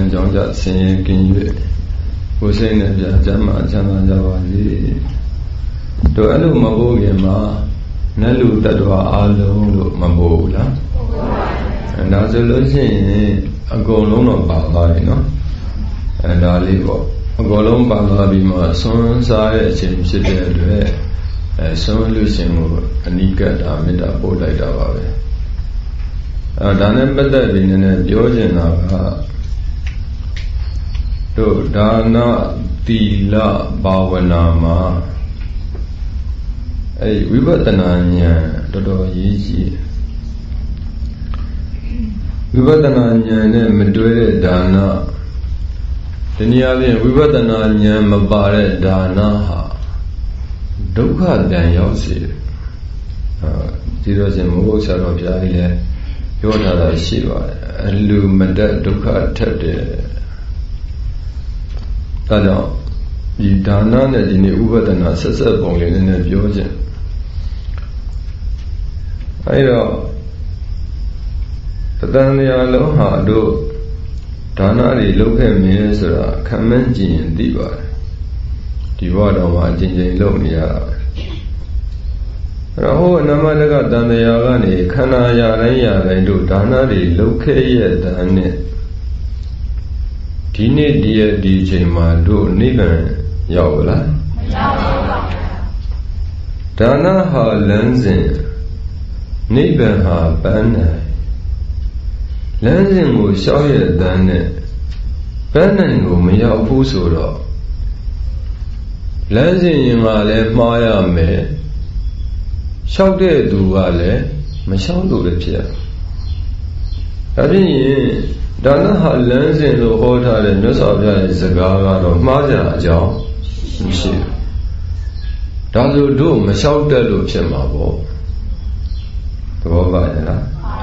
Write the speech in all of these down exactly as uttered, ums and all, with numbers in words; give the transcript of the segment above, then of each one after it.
န်ကြောင့်ကြဆင်းရဲကင်း၍ကိုယ်စိတ်နဲ့ပြချမ်းသာချမ်းသာကြပါစေတို့အဲ့လိုမဟုတ်ခင်မှာနတ်လူတ attva အားလုံးလို့မဟုတ်ဘူးလားဟုတ်ပါဘူးဒါဆိုလို့ရှိရင်အကုန်လုံးတော့ပါသွားပြီနော်အဲဒါလေးပေါ့အကုန်လုံးပါသွားပြီးမှဆွမ်းစားတဲ့အချိန်ဖြစ်တဲ့အတွက်အဲဆွမ်းလို့ရှင်ကိုအနိကတာမေတ္တာပို့လိုက်တာပါပဲအဲဒါနဲ့ပတ်သက်ပြီးနည်းနည်းပြောချင်တာကတို့ဒါနသီလဘာဝနာမှာအဲဝိပဿနာဉာဏ်တော်တော်ရေးကြီးဝိပဿနာဉာဏ်နဲ့မတွဲတဲ့ဒါနဒီနည်းအားဖြင့်ဝိပဿနာဉာဏ်မပါတဲ့ဒါနဟာဒုက္ခတန်ရောက်စေတယ်အဲဒီတော့ရှင်မိုးဘုရားတော်ဘုရားကြီးလည်းပြောထားတာရှိပါတယ်အလူမတက်ဒုက္ခထက်တယ်ဒါကြောင့်ဒီဒါနနဲ့ဒီနေ့ဥပဒနာဆက်ဆက်ပုံလေးနည်းနည်းပြောခြင်းအဲတော့တဏှာလုံးဟာတို့ဒါနတွေလုပ်ခဲ့မင်းဆိုတာခံမှန်းကြည့်ရင်သိပါတယ်ဒီဘဝတော်မှာအကျဉ်းချင်းလုပ်နေရတာပဲအဲ့တော့ဟိုအနမတကတန်တရားကနေခန္ဓာရတိုင်းရတိုင်းတို့ဒါနတွေလုပ်ခဲ့ရတဲ့နဲ့ဒီနေ့ဒီရဒီချိန်မှာတို့နိဗ္ဗာန်ရောက်လားမရောက်ပါဘူးဒါနဟာလမ်းစဉ်နိဗ္ဗာန်ဟာပန်းနိုင်လမ်းစဉ်ကိုရှောက်ရတဲ့နဲ့ပန်းနိုင်ကိုမရောက်ဘူးဆိုတော့လမ်းစဉ်ရင်ကလည်းမှားရမယ်ရှောက်တဲ့သူကလည်းမရှောက်လို့လည်းဖြစ်ရဒါဖြစ်ရင်ဒါနဟာလမ်းစဉ်လို့ဟောထားတဲ့မြတ်စွာဘုရားရဲ့စကားကတော့မှားကြအကြောင်းမရှိဘူးဒါဆိုတို့မလျှောက်တတ်လို့ဖြစ်မှာပေါ့သဘောပါရဲ့လား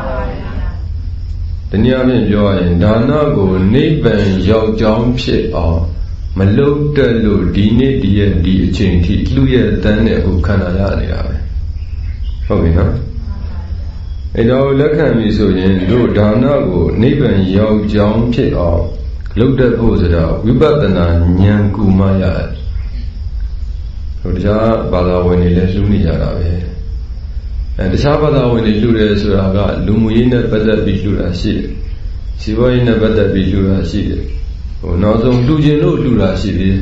တနည်းအားဖြင့်ပြောရရင်ဒါနကိုနိဗ္ဗာန်ရောက်ကြောင်းဖြစ်အောင်မလုပ်တတ်လို့ဒီနေ့ဒီရဲ့ဒီအချိန်ထိလူရဲ့တန်းနဲ့ကိုခန္ဓာရနေတာပဲဟုတ်ပြီနော်အဲဒါကိုလက်ခံပြီဆိုရင်တို့ဒါနကိုနိဗ္ဗာန်ရောက်ကြောင်းဖြစ်အောင်လုပ်တတ်ဖို့ဆိုတာဝိပဿနာဉာဏ်ကူမှရတယ်ဟိုတရားဘာသာဝင်တွေလည်းလှူနေကြတာပဲအဲတခြားဘာသာဝင်တွေလှူတယ်ဆိုတာကလူမှုရေးနဲ့ပတ်သက်ပြီးလှူတာရှိတယ်စီးပွားရေးနဲ့ပတ်သက်ပြီးလှူတာရှိတယ်ဟိုနောက်ဆုံးလှူခြင်းလို့လှူတာရှိသေး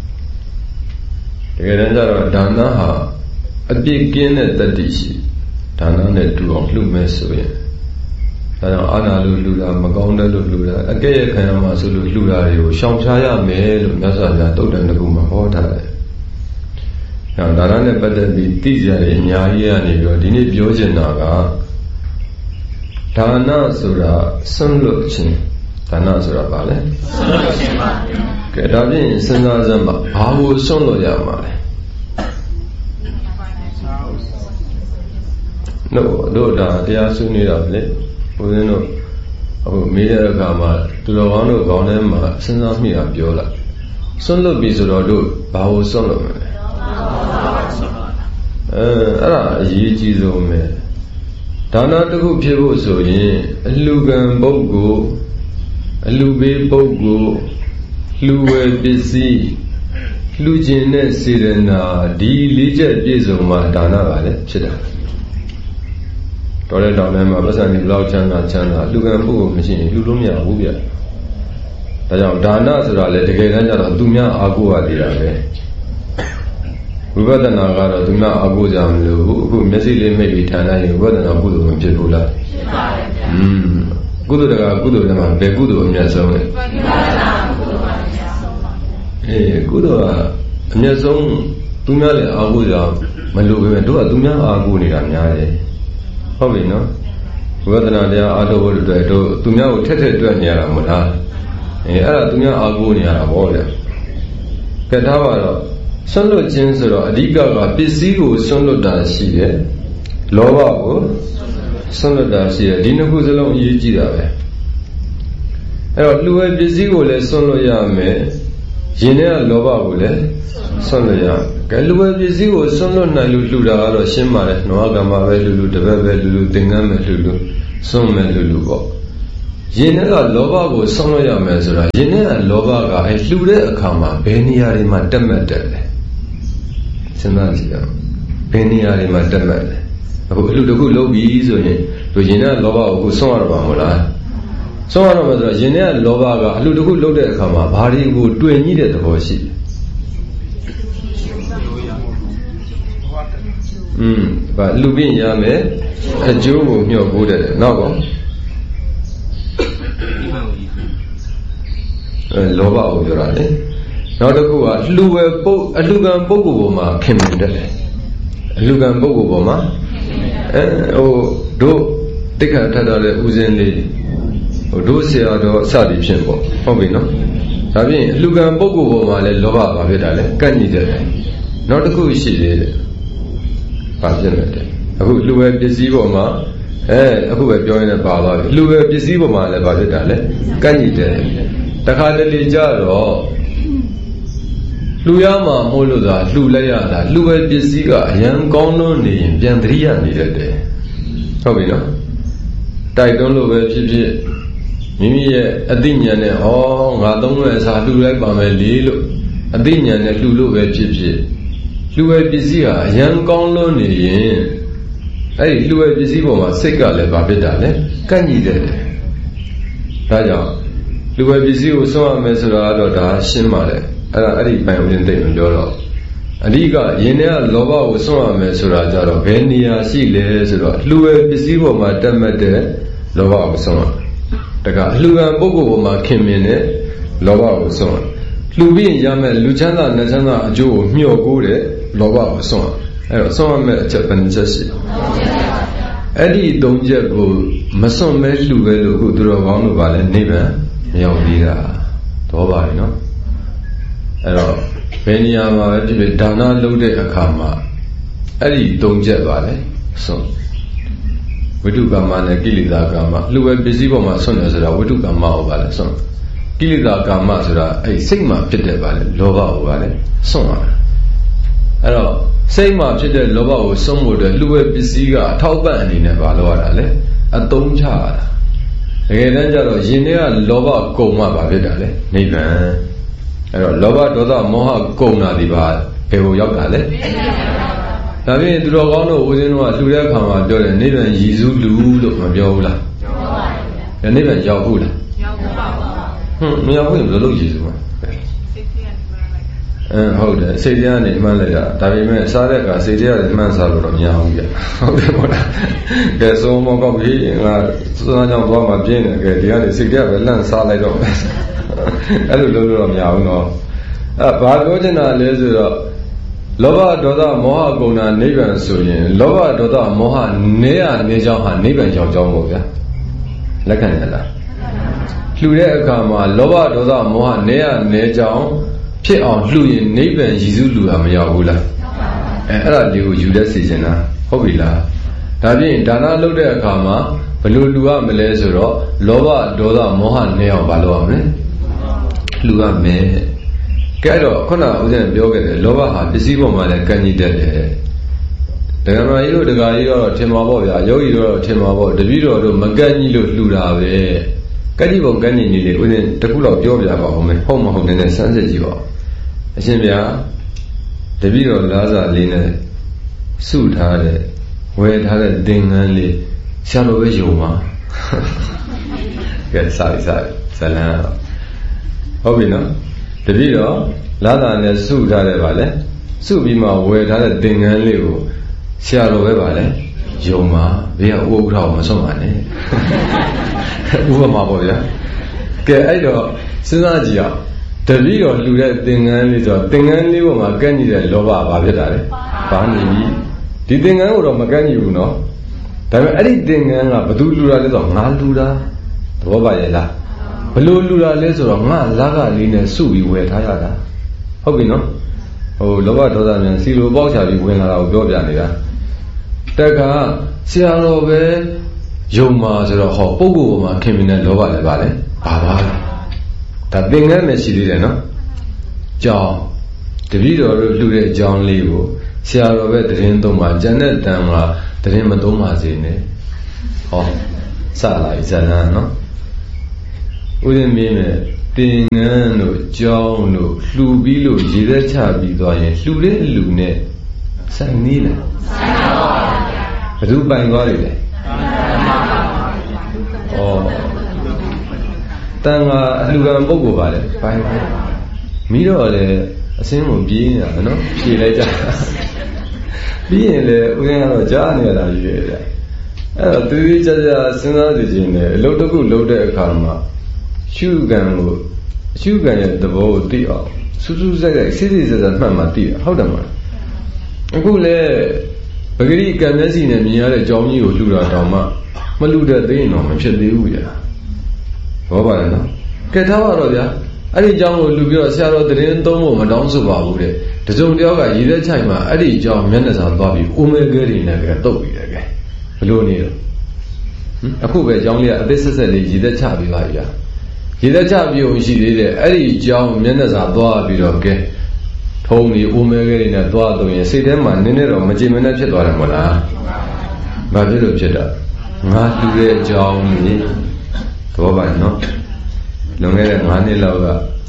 တယ်တကယ်တမ်းကျတော့ဒါနဟာအပြစ်ကင်းတဲ့တတ္တိရှိဒါနနဲ့တူအောင်လှူမယ်ဆိုရင်ဒါကြောင့်အာနာလို့လှူတာမကောင်းတဲ့လို့လှူတာအကဲ့ရဲ့ခံရမှာဆိုလို့လှူတာတွေကိုရှောင်ရှားရမယ်လို့မြတ်စွာဘုရားတုတ်တန်တစ်ခုမှာဟောထားတယ်။အဲဒါနနဲ့ပတ်သက်ပြီးသိကြရအများကြီးကနေပြီးတော့ဒီနေ့ပြောချင်တာကဒါနဆိုတာဆွန့်လွတ်ခြင်းဒါနဆိုတာဘာလဲဆွန့်လွတ်ခြင်းပါကဲဒါဖြင့်စဉ်းစားစမ်းပါဘာကိုဆွန့်လွတ်ရမှာလဲတို့တို့ဒါတရားဆွေးနွေးတာလေဘုရင်တို့အခုမေးတဲ့အခါမှာသူတော်ကောင်းတို့ခေါင်းထဲမှာစဉ်းစားမိတာပြောလိုက်ဆွန့်လွတ်ပြီဆိုတော့တို့ဘာကိုဆွန့်လွတ်မလဲအဲအဲ့ဒါအရေးကြီးဆုံးပဲဒါနတစ်ခုဖြစ်ဖို့ဆိုရင်အလှကံပုဂ္ဂိုလ်အလှပေးပုဂ္ဂိုလ်လှဝယ်ပစ္စည်းလှူခြင်းနဲ့စေရနာဒီလေးချက်ပြည့်စုံမှဒါနကလည်းဖြစ်တာတော်တဲ့တောင်ထဲမှာပတ်စံတွေဘလောက်ချမ်းသာချမ်းသာလှူကံပုဂ္ဂိုလ်မရှိရင်လှူလို့မရဘူးဗျဒါကြောင့်ဒါနဆိုတာလေတကယ်တမ်းကျတော့သူများအားကိုးရသေးတာပဲဝိပဿနာကတော့သူများအားကိုးကြမလို့အခုမျက်စိလေးမိတ်ပြီးထိုင်လိုက်ရင်ဝိပဿနာကုသိုလ်မဖြစ်ဘူးလားဖြစ်ပါတယ်ဗျာอืมကုသိုလ်တကကုသိုလ်တွေမှာဘယ်ကုသိုလ်အမြတ်ဆုံးလဲဝိပဿနာကုသိုလ်ပါဗျာအေးကုသိုလ်ကအမြတ်ဆုံးသူများလည်းအားကိုးကြမလို့ပဲတို့ကသူများအားကိုးနေတာများတယ်ဟုတ်ပြီနော်ဝိပဿနာတရားအားထုတ်ဖို့အတွက်တို့သူများကိုထက်ထက်တွက်နေရတာမဟုတ်လားအဲအဲ့ဒါသူများအားကိုးနေရတာပေါ့ဗျာကဲထားပါတော့ဆွန့်လွတ်ခြင်းဆိုတော့အဓိကကပစ္စည်းကိုဆွန့်လွတ်တာရှိတယ်လောဘကိုဆွန့်လွတ်တာရှိတယ်ဒီနှစ်ခုစလုံးအရေးကြီးတာပဲအဲ့တော့လူဝဲပစ္စည်းကိုလည်းဆွန့်လွတ်ရမယ်ယင်တဲ့လောဘကိုလည်းဆွန့်လွတ်ရကဲလူဝဲပစ္စည်းကိုဆွန့်လွတ်နိုင်လို့လှူတာကတော့ရှင်းပါတယ်နဝကမ္မပဲလှူလှူတပတ်ပဲလှူလှူသင်္ကန်းပဲလှူလှူဆွန့်မဲ့လှူလှူပေါ့ယရင်ထဲကလောဘကိုဆုံးလို့ရမယ်ဆိုတာရင်ထဲကလောဘကအဲလှူတဲ့အခါမှာဘယ်နေရာတွေမှာတက်မှတ်တယ်လဲစဉ်းစားကြည့်အောင်ဘယ်နေရာတွေမှာတက်မှတ်လဲအခုအလှူတစ်ခုလုပ်ပြီးဆိုရင်လူရင်ထဲကလောဘကိုအခုဆုံးရတော့ပါမလားဆုံးရတော့မယ်ဆိုတော့ရင်ထဲကလောဘကအလှူတစ်ခုလုပ်တဲ့အခါမှာဘာတွေကိုတွေ့ညှိတဲ့သဘောရှိอืมဘာလူပြင်းရမယ်အကျိုးကိုမျှော်ကိုးတယ်နောက်ကောအဲလောဘကိုပြောတာလေနောက်တစ်ခုကလှူဝဲပုတ်အလှူကံပုဂ္ဂိုလ်ပေါ်မှာခင်မင်တယ်အလှူကံပုဂ္ဂိုလ်ပေါ်မှာအဲဟိုတို့တိက္ခာထထတဲ့ဦးစင်းလေးဟိုတို့ဆရာတော်အစသည်ဖြင့်ပေါ့ဟုတ်ပြီနော်ဒါဖြင့်အလှူကံပုဂ္ဂိုလ်ပေါ်မှာလည်းလောဘဘာဖြစ်တာလဲကန့်ညိတယ်နောက်တစ်ခုရှိသေးတယ်ဘာဖြစ်လဲအခုလှူဝဲပစ္စည်းပေါ်မှာအဲအခုပဲပြောရင်းနဲ့ပါသွားပြီလှူဝဲပစ္စည်းပေါ်မှာလည်းဘာဖြစ်တာလဲကန့်ညိတယ်တခါတလေကြတော့လှူရမှာမို့လို့သာလှူလိုက်ရတာလှူဝဲပစ္စည်းကအရန်ကောင်းလို့နေရင်ပြန်သတိရနေတတ်တယ်ဟုတ်ပြီနော်တိုက်တွန်းလို့ပဲဖြစ်ဖြစ်မိမိရဲ့အသိဉာဏ်နဲ့ဩငါသုံးမဲ့အစားလှူလိုက်ပါမယ်လေလို့အသိဉာဏ်နဲ့လှူလို့ပဲဖြစ်ဖြစ်လှူဝဲပစ္စည်းဟာအရန်ကောင်းလို့နေရင်အဲ့ဒီလှူဝဲပစ္စည်းပေါ်မှာစိတ်ကလည်းဘာဖြစ်တာလဲကန့်ညိတတ်တယ်ဒါကြောင့်လူဝဲပစ္စည်းကိုဆုံးရမယ်ဆိုတာတော့ဒါရှင်းပါလေအဲ့ဒါအဲ့ဒီပိုင်ဝင်သိမပြောတော့အဓိကယင်ထဲကလောဘကိုဆုံးရမယ်ဆိုတာကြတော့ဘယ်နေရာရှိလဲဆိုတော့လူဝဲပစ္စည်းပေါ်မှာတက်မှတ်တဲ့လောဘကိုဆုံးရတကအလှူခံပုဂ္ဂိုလ်ပေါ်မှာခင်မင်တဲ့လောဘကိုဆုံးရလှူပြီးရမယ်လူချမ်းသာနဲ့ချမ်းသာအကျိုးကိုမျှော်ကိုးတဲ့လောဘကိုဆုံးရအဲ့တော့ဆုံးရမယ်အချက်ဘယ်နှချက်ရှိအဲ့ဒီသုံးချက်ကိုမစွန့်မဲလှူပဲလို့ခုသူတော်ကောင်းတို့ကလည်းနိဗ္ဗာန်မရောက်သေးတာတော့ပါပြီနော်အဲ့တော့ဘယ်နေရာမှာပဲဖြစ်ဖြစ်ဒါနလုပ်တဲ့အခါမှာအဲ့ဒီသုံးချက်ပါလေစွန့်ဝိတုကမ္မနဲ့ကိလေသာကမ္မလှူပဲပစ္စည်းပေါ်မှာစွန့်တယ်ဆိုတာဝိတုကမ္မကိုပါလေစွန့်ကိလေသာကမ္မဆိုတာအဲ့စိတ်မှာဖြစ်တဲ့ပါလေလောဘကိုပါလေစွန့်ရတာအဲ့တော့စိတ်မှာဖြစ်တဲ့လောဘကိုစွန့်ဖို့အတွက်လှူပဲပစ္စည်းကအထောက်ပံ့အနေနဲ့ပါလို့ရတာလေအသုံးချရတာတကယ်တမ်းကျတော့ယင်ထဲကလောဘကုံမှပါဖြစ်တာလေနိဗ္ဗာန်အဲ့တော့လောဘဒေါသမောဟကုံတာဒီပါဘယ်ကိုရောက်တာလဲဒါဖြင့်သူတော်ကောင်းတို့ဦးဇင်းတို့ကလှူတဲ့အခါမှာပြောတယ်နိဗ္ဗာန်ရည်စူးလူလို့မပြောဘူးလားပြောပါဘူးနိဗ္ဗာန်ရောက်ဘူးလားရောက်ပါဘူးဟွန်းမရောက်ဘူးဘယ်လိုလုပ်ရည်စူးမှာအဲဟုတ်တယ်စိတ်တရားနဲ့မှန်းလိုက်တာဒါပေမဲ့စားတဲ့အခါစိတ်တရားနဲ့မှန်းစားလို့တော့မရဘူးကြဟုတ်တယ်မို့လားကဲဆုံးမောကောက်ပြီးငါစွမ်းကြောင်သွားမှပြင်းတယ်ကဲဒီကနေစိတ်တရားပဲလန့်စားလိုက်တော့အဲ့လိုလုပ်လို့တော့မရဘူးနော်အဲဘာပြောချင်တာလဲဆိုတော့လောဘဒေါသမောဟကုဏနိဗ္ဗာန်ဆိုရင်လောဘဒေါသမောဟနေရနေကြောင်းဟာနိဗ္ဗာန်ရောက်ကြောင်းပေါ့ဗျာလက်ခံရလားလှူတဲ့အခါမှာလောဘဒေါသမောဟနေရနေကြောင်းဖြစ်အောင်လှူရင်နိဗ္ဗာန်ရည်စူးလူဟာမရောက်ဘူးလားအဲအဲ့ဒါလေးကိုယူတဲ့စီစဉ်တာဟုတ်ပြီလားဒါဖြင့်ဒါနလုပ်တဲ့အခါမှာဘယ်လိုလှူရမလဲဆိုတော့လောဘဒေါသမောဟနေအောင်ဘာလုပ်ရမလဲလှူရမယ်ကဲတော့ခုနကဦးဇင်းပြောခဲ့တယ်လောဘဟာပစ္စည်းပေါ်မှာလည်းကန့်ညိတတ်တယ်ဒကာမကြီးတို့ဒကာကြီးတော့ထင်ပါပေါ့ဗျာယောဂီတို့တော့ထင်ပါပေါ့တပည့်တော်တို့မကန့်ညိလို့လှူတာပဲကန့်ညိပုံကန့်ညိနေလေဦးဇင်းတခုတော့ပြောပြပါဦးမယ်ဟုတ်မဟုတ်နည်းနည်းစမ်းစစ်ကြည့်ပါအရှင်ဗျာတပည့်တော်လားစာလေးနဲ့စုထားတဲ့ဝယ်ထားတဲ့သင်္ကန်းလေးဆရာတော်ပဲယုံပါကဲစာရီစာရီဇလန်ဟုတ်ပြီနော်တပည့်တော်လားစာနဲ့စုထားတဲ့ဗာလဲစုပြီးမှဝယ်ထားတဲ့သင်္ကန်းလေးကိုဆရာတော်ပဲဗာလဲယုံပါဘေးကဥပ္ပထောင်မဆုံးပါနဲ့ဥပမာပေါ့ဗျာကဲအဲ့တော့စဉ်းစားကြည့်အောင်တပည့်တော်လှူတဲ့သင်္ကန်းလေးဆိုတော့သင်္ကန်းလေးပေါ်မှာကန့်ညိတဲ့လောဘဘာဖြစ်တာလဲဘာနေပြီဒီသင်္ကန်းကိုတော့မကန့်ညိဘူးနော်ဒါပေမဲ့အဲ့ဒီသင်္ကန်းကဘသူလှူတာလဲဆိုတော့ငါလှူတာသဘောပါရဲ့လားဘလို့လှူတာလဲဆိုတော့ငါလကလေးနဲ့စုပြီးဝယ်ထားရတာဟုတ်ပြီနော်ဟိုလောဘဒေါသမြန်စီလိုပေါက်ချပြီးဝင်လာတာကိုပြောပြနေတာတက်ကဆရာတော်ပဲယုံမှာဆိုတော့ဟောပုဂ္ဂိုလ်ပေါ်မှာခင်မင်တဲ့လောဘလည်းပါလေဘာပါလဲဒါသင်္ကန်းနဲ့ရှိသေးတယ်နော်ကြောင်းတပည့်တော်တို့လှူတဲ့အကြောင်းလေးကိုဆရာတော်ပဲတရင်သုံးပါကျန်တဲ့တန်ကတရင်မသုံးပါစေနဲ့ဟောစလာပြီဇာလန်နော်ဥဒင်းမင်းနဲ့တင်ငန်းတို့ကြောင်းတို့လှူပြီးလို့ရေသက်ချပြီးသွားရင်လှူတဲ့အလူနဲ့ဆိုင်နေလားဆိုင်ပါပါဘယ်သူပိုင်သွားပြီလဲဩတန်ခါအလှူခံပုဂ္ဂိုလ်ပါလေပိုင်ပါမိတော့လေအစင်းကိုပြေးနေတာနော်ဖြေလိုက်ကြပြီးရင်လေဥဒင်းကတော့ကြားနေရတာကြီးရဲ့အဲ့တော့သူကြီးကြကြစဉ်းစားကြည့်ခြင်းနဲ့အလုပ်တစ်ခုလုပ်တဲ့အခါမှာရှုခံကိုရှုခံရဲ့သဘောကိုသိအောင်စူးစူးဆိုင်ဆိုင်စိစိဆက်ဆက်မှတ်မှသိတာဟုတ်တယ်မလားအခုလေပဂရိကံမျက်စိနဲ့မြင်ရတဲ့အကြောင်းကြီးကိုလှူတာတောင်မှမလှူတဲ့သိရင်တော့မဖြစ်သေးဘူးဗျာဘောပါလေနော်ကဲထားပါတော့ဗျာအဲ့ဒီအကြောင်းကိုလှူပြီးတော့ဆရာတော်တရင်သုံးဖို့မတောင်းဆိုပါဘူးတဲ့တစုံတယောက်ကရည်သက်ချိုင်မှာအဲ့ဒီအကြောင်းမျက်နှာစာသွားပြီးအိုမဲကဲတွေနဲ့ကတုတ်ပြီးတယ်ကဲဘလို့နေတော့အခုပဲအကြောင်းလေးကအသက်ဆက်ဆက်လေးရည်သက်ချပြီးပါပြီဗျာရည်သက်ချပြီးအောင်ရှိသေးတယ်အဲ့ဒီအကြောင်းမျက်နှာစာသွားပြီးတော့ကဲထုံးပြီးအိုမဲကဲတွေနဲ့သွားတော့ရင်စိတ်ထဲမှာနည်းနည်းတော့မကြင်မနဲ့ဖြစ်သွားတယ်မို့လားဘာဖြစ်လို့ဖြစ်တာငါလှူတဲ့အကြောင်းကြီးသဘောပါနော်လွန်ခဲ့တဲ့၅နှစ်လောက်က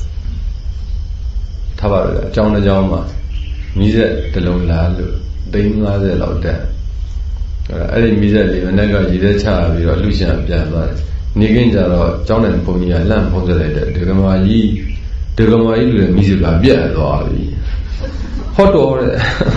ထားပါတော့အကြောင်းတစ်ကြောင်းမှာမိဆက်တစ်လုံးလားလို့သိန်း၅၀လောက်တက်အဲ့ဒီမိဆက်လေးမနေ့ကရည်သက်ချပြီးတော့လူရှင်ပြန်သွားတယ်နေကင်းကြတော့ကျောင်းတဲ့ဘုန်းကြီးကလန့်ဖုံးစလိုက်တဲ့ဒကမာကြီးဒကမာကြီးလူတွေမိစကပြတ်သွားပြီဟောတော်တဲ့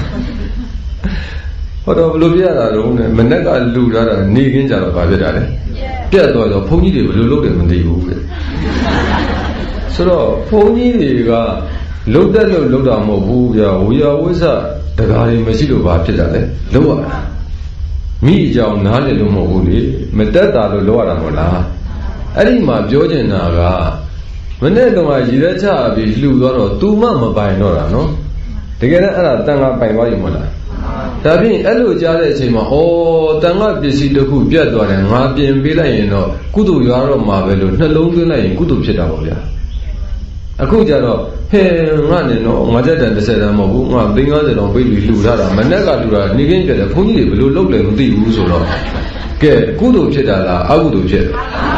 ဟောတော်ဘယ်လိုပြရတာလဲမနေ့ကလူထားတာနေကင်းကြတော့ဘာဖြစ်တာလဲပြတ်သွားတော့ဘုန်းကြီးတွေဘယ်လိုလုပ်တယ်မသိဘူးတဲ့ဆိုတော့ဘုန်းကြီးတွေကလုတ်တက်လို့လုတ်တာမဟုတ်ဘူးဗျာဝေယဝိဇ္ဇတကားတွေမရှိလို့ဘာဖြစ်တာလဲလုတ်ရတာမိအကြောင်းနားလည်လို့မဟုတ်ဘူးလေမတက်တာလို့လောက်ရတာမဟုတ်လားအဲ့ဒီမှာပြောချင်တာကမနေ့တုန်းကရည်သက်ချပြီးလှူသွားတော့ तू မှမပိုင်တော့တာနော်တကယ်တော့အဲ့ဒါတန်ခါပိုင်သွားပြီမဟုတ်လားဒါဖြင့်အဲ့လိုကြားတဲ့အချိန်မှာဩတန်ခါပစ္စည်းတစ်ခုပြတ်သွားတယ်ငါပြင်ပေးလိုက်ရင်တော့ကုသိုလ်ရွာတော့မှာပဲလို့နှလုံးသွင်းလိုက်ရင်ကုသိုလ်ဖြစ်တာပေါ့ဗျာအခုကျတော့ဟဲငါနဲ့တော့ငါချက်တန်တစ်ဆက်တန်းမဟုတ်ဘူးငါသိန်း၅၀တောင်ပေးပြီးလှူထားတာမနေ့ကလှူတာနေကင်းပြတယ်ဘုန်းကြီးတွေဘယ်လိုလုပ်တယ်မသိဘူးဆိုတော့ကဲကုသိုလ်ဖြစ်တာလားအကုသိုလ်ဖြစ်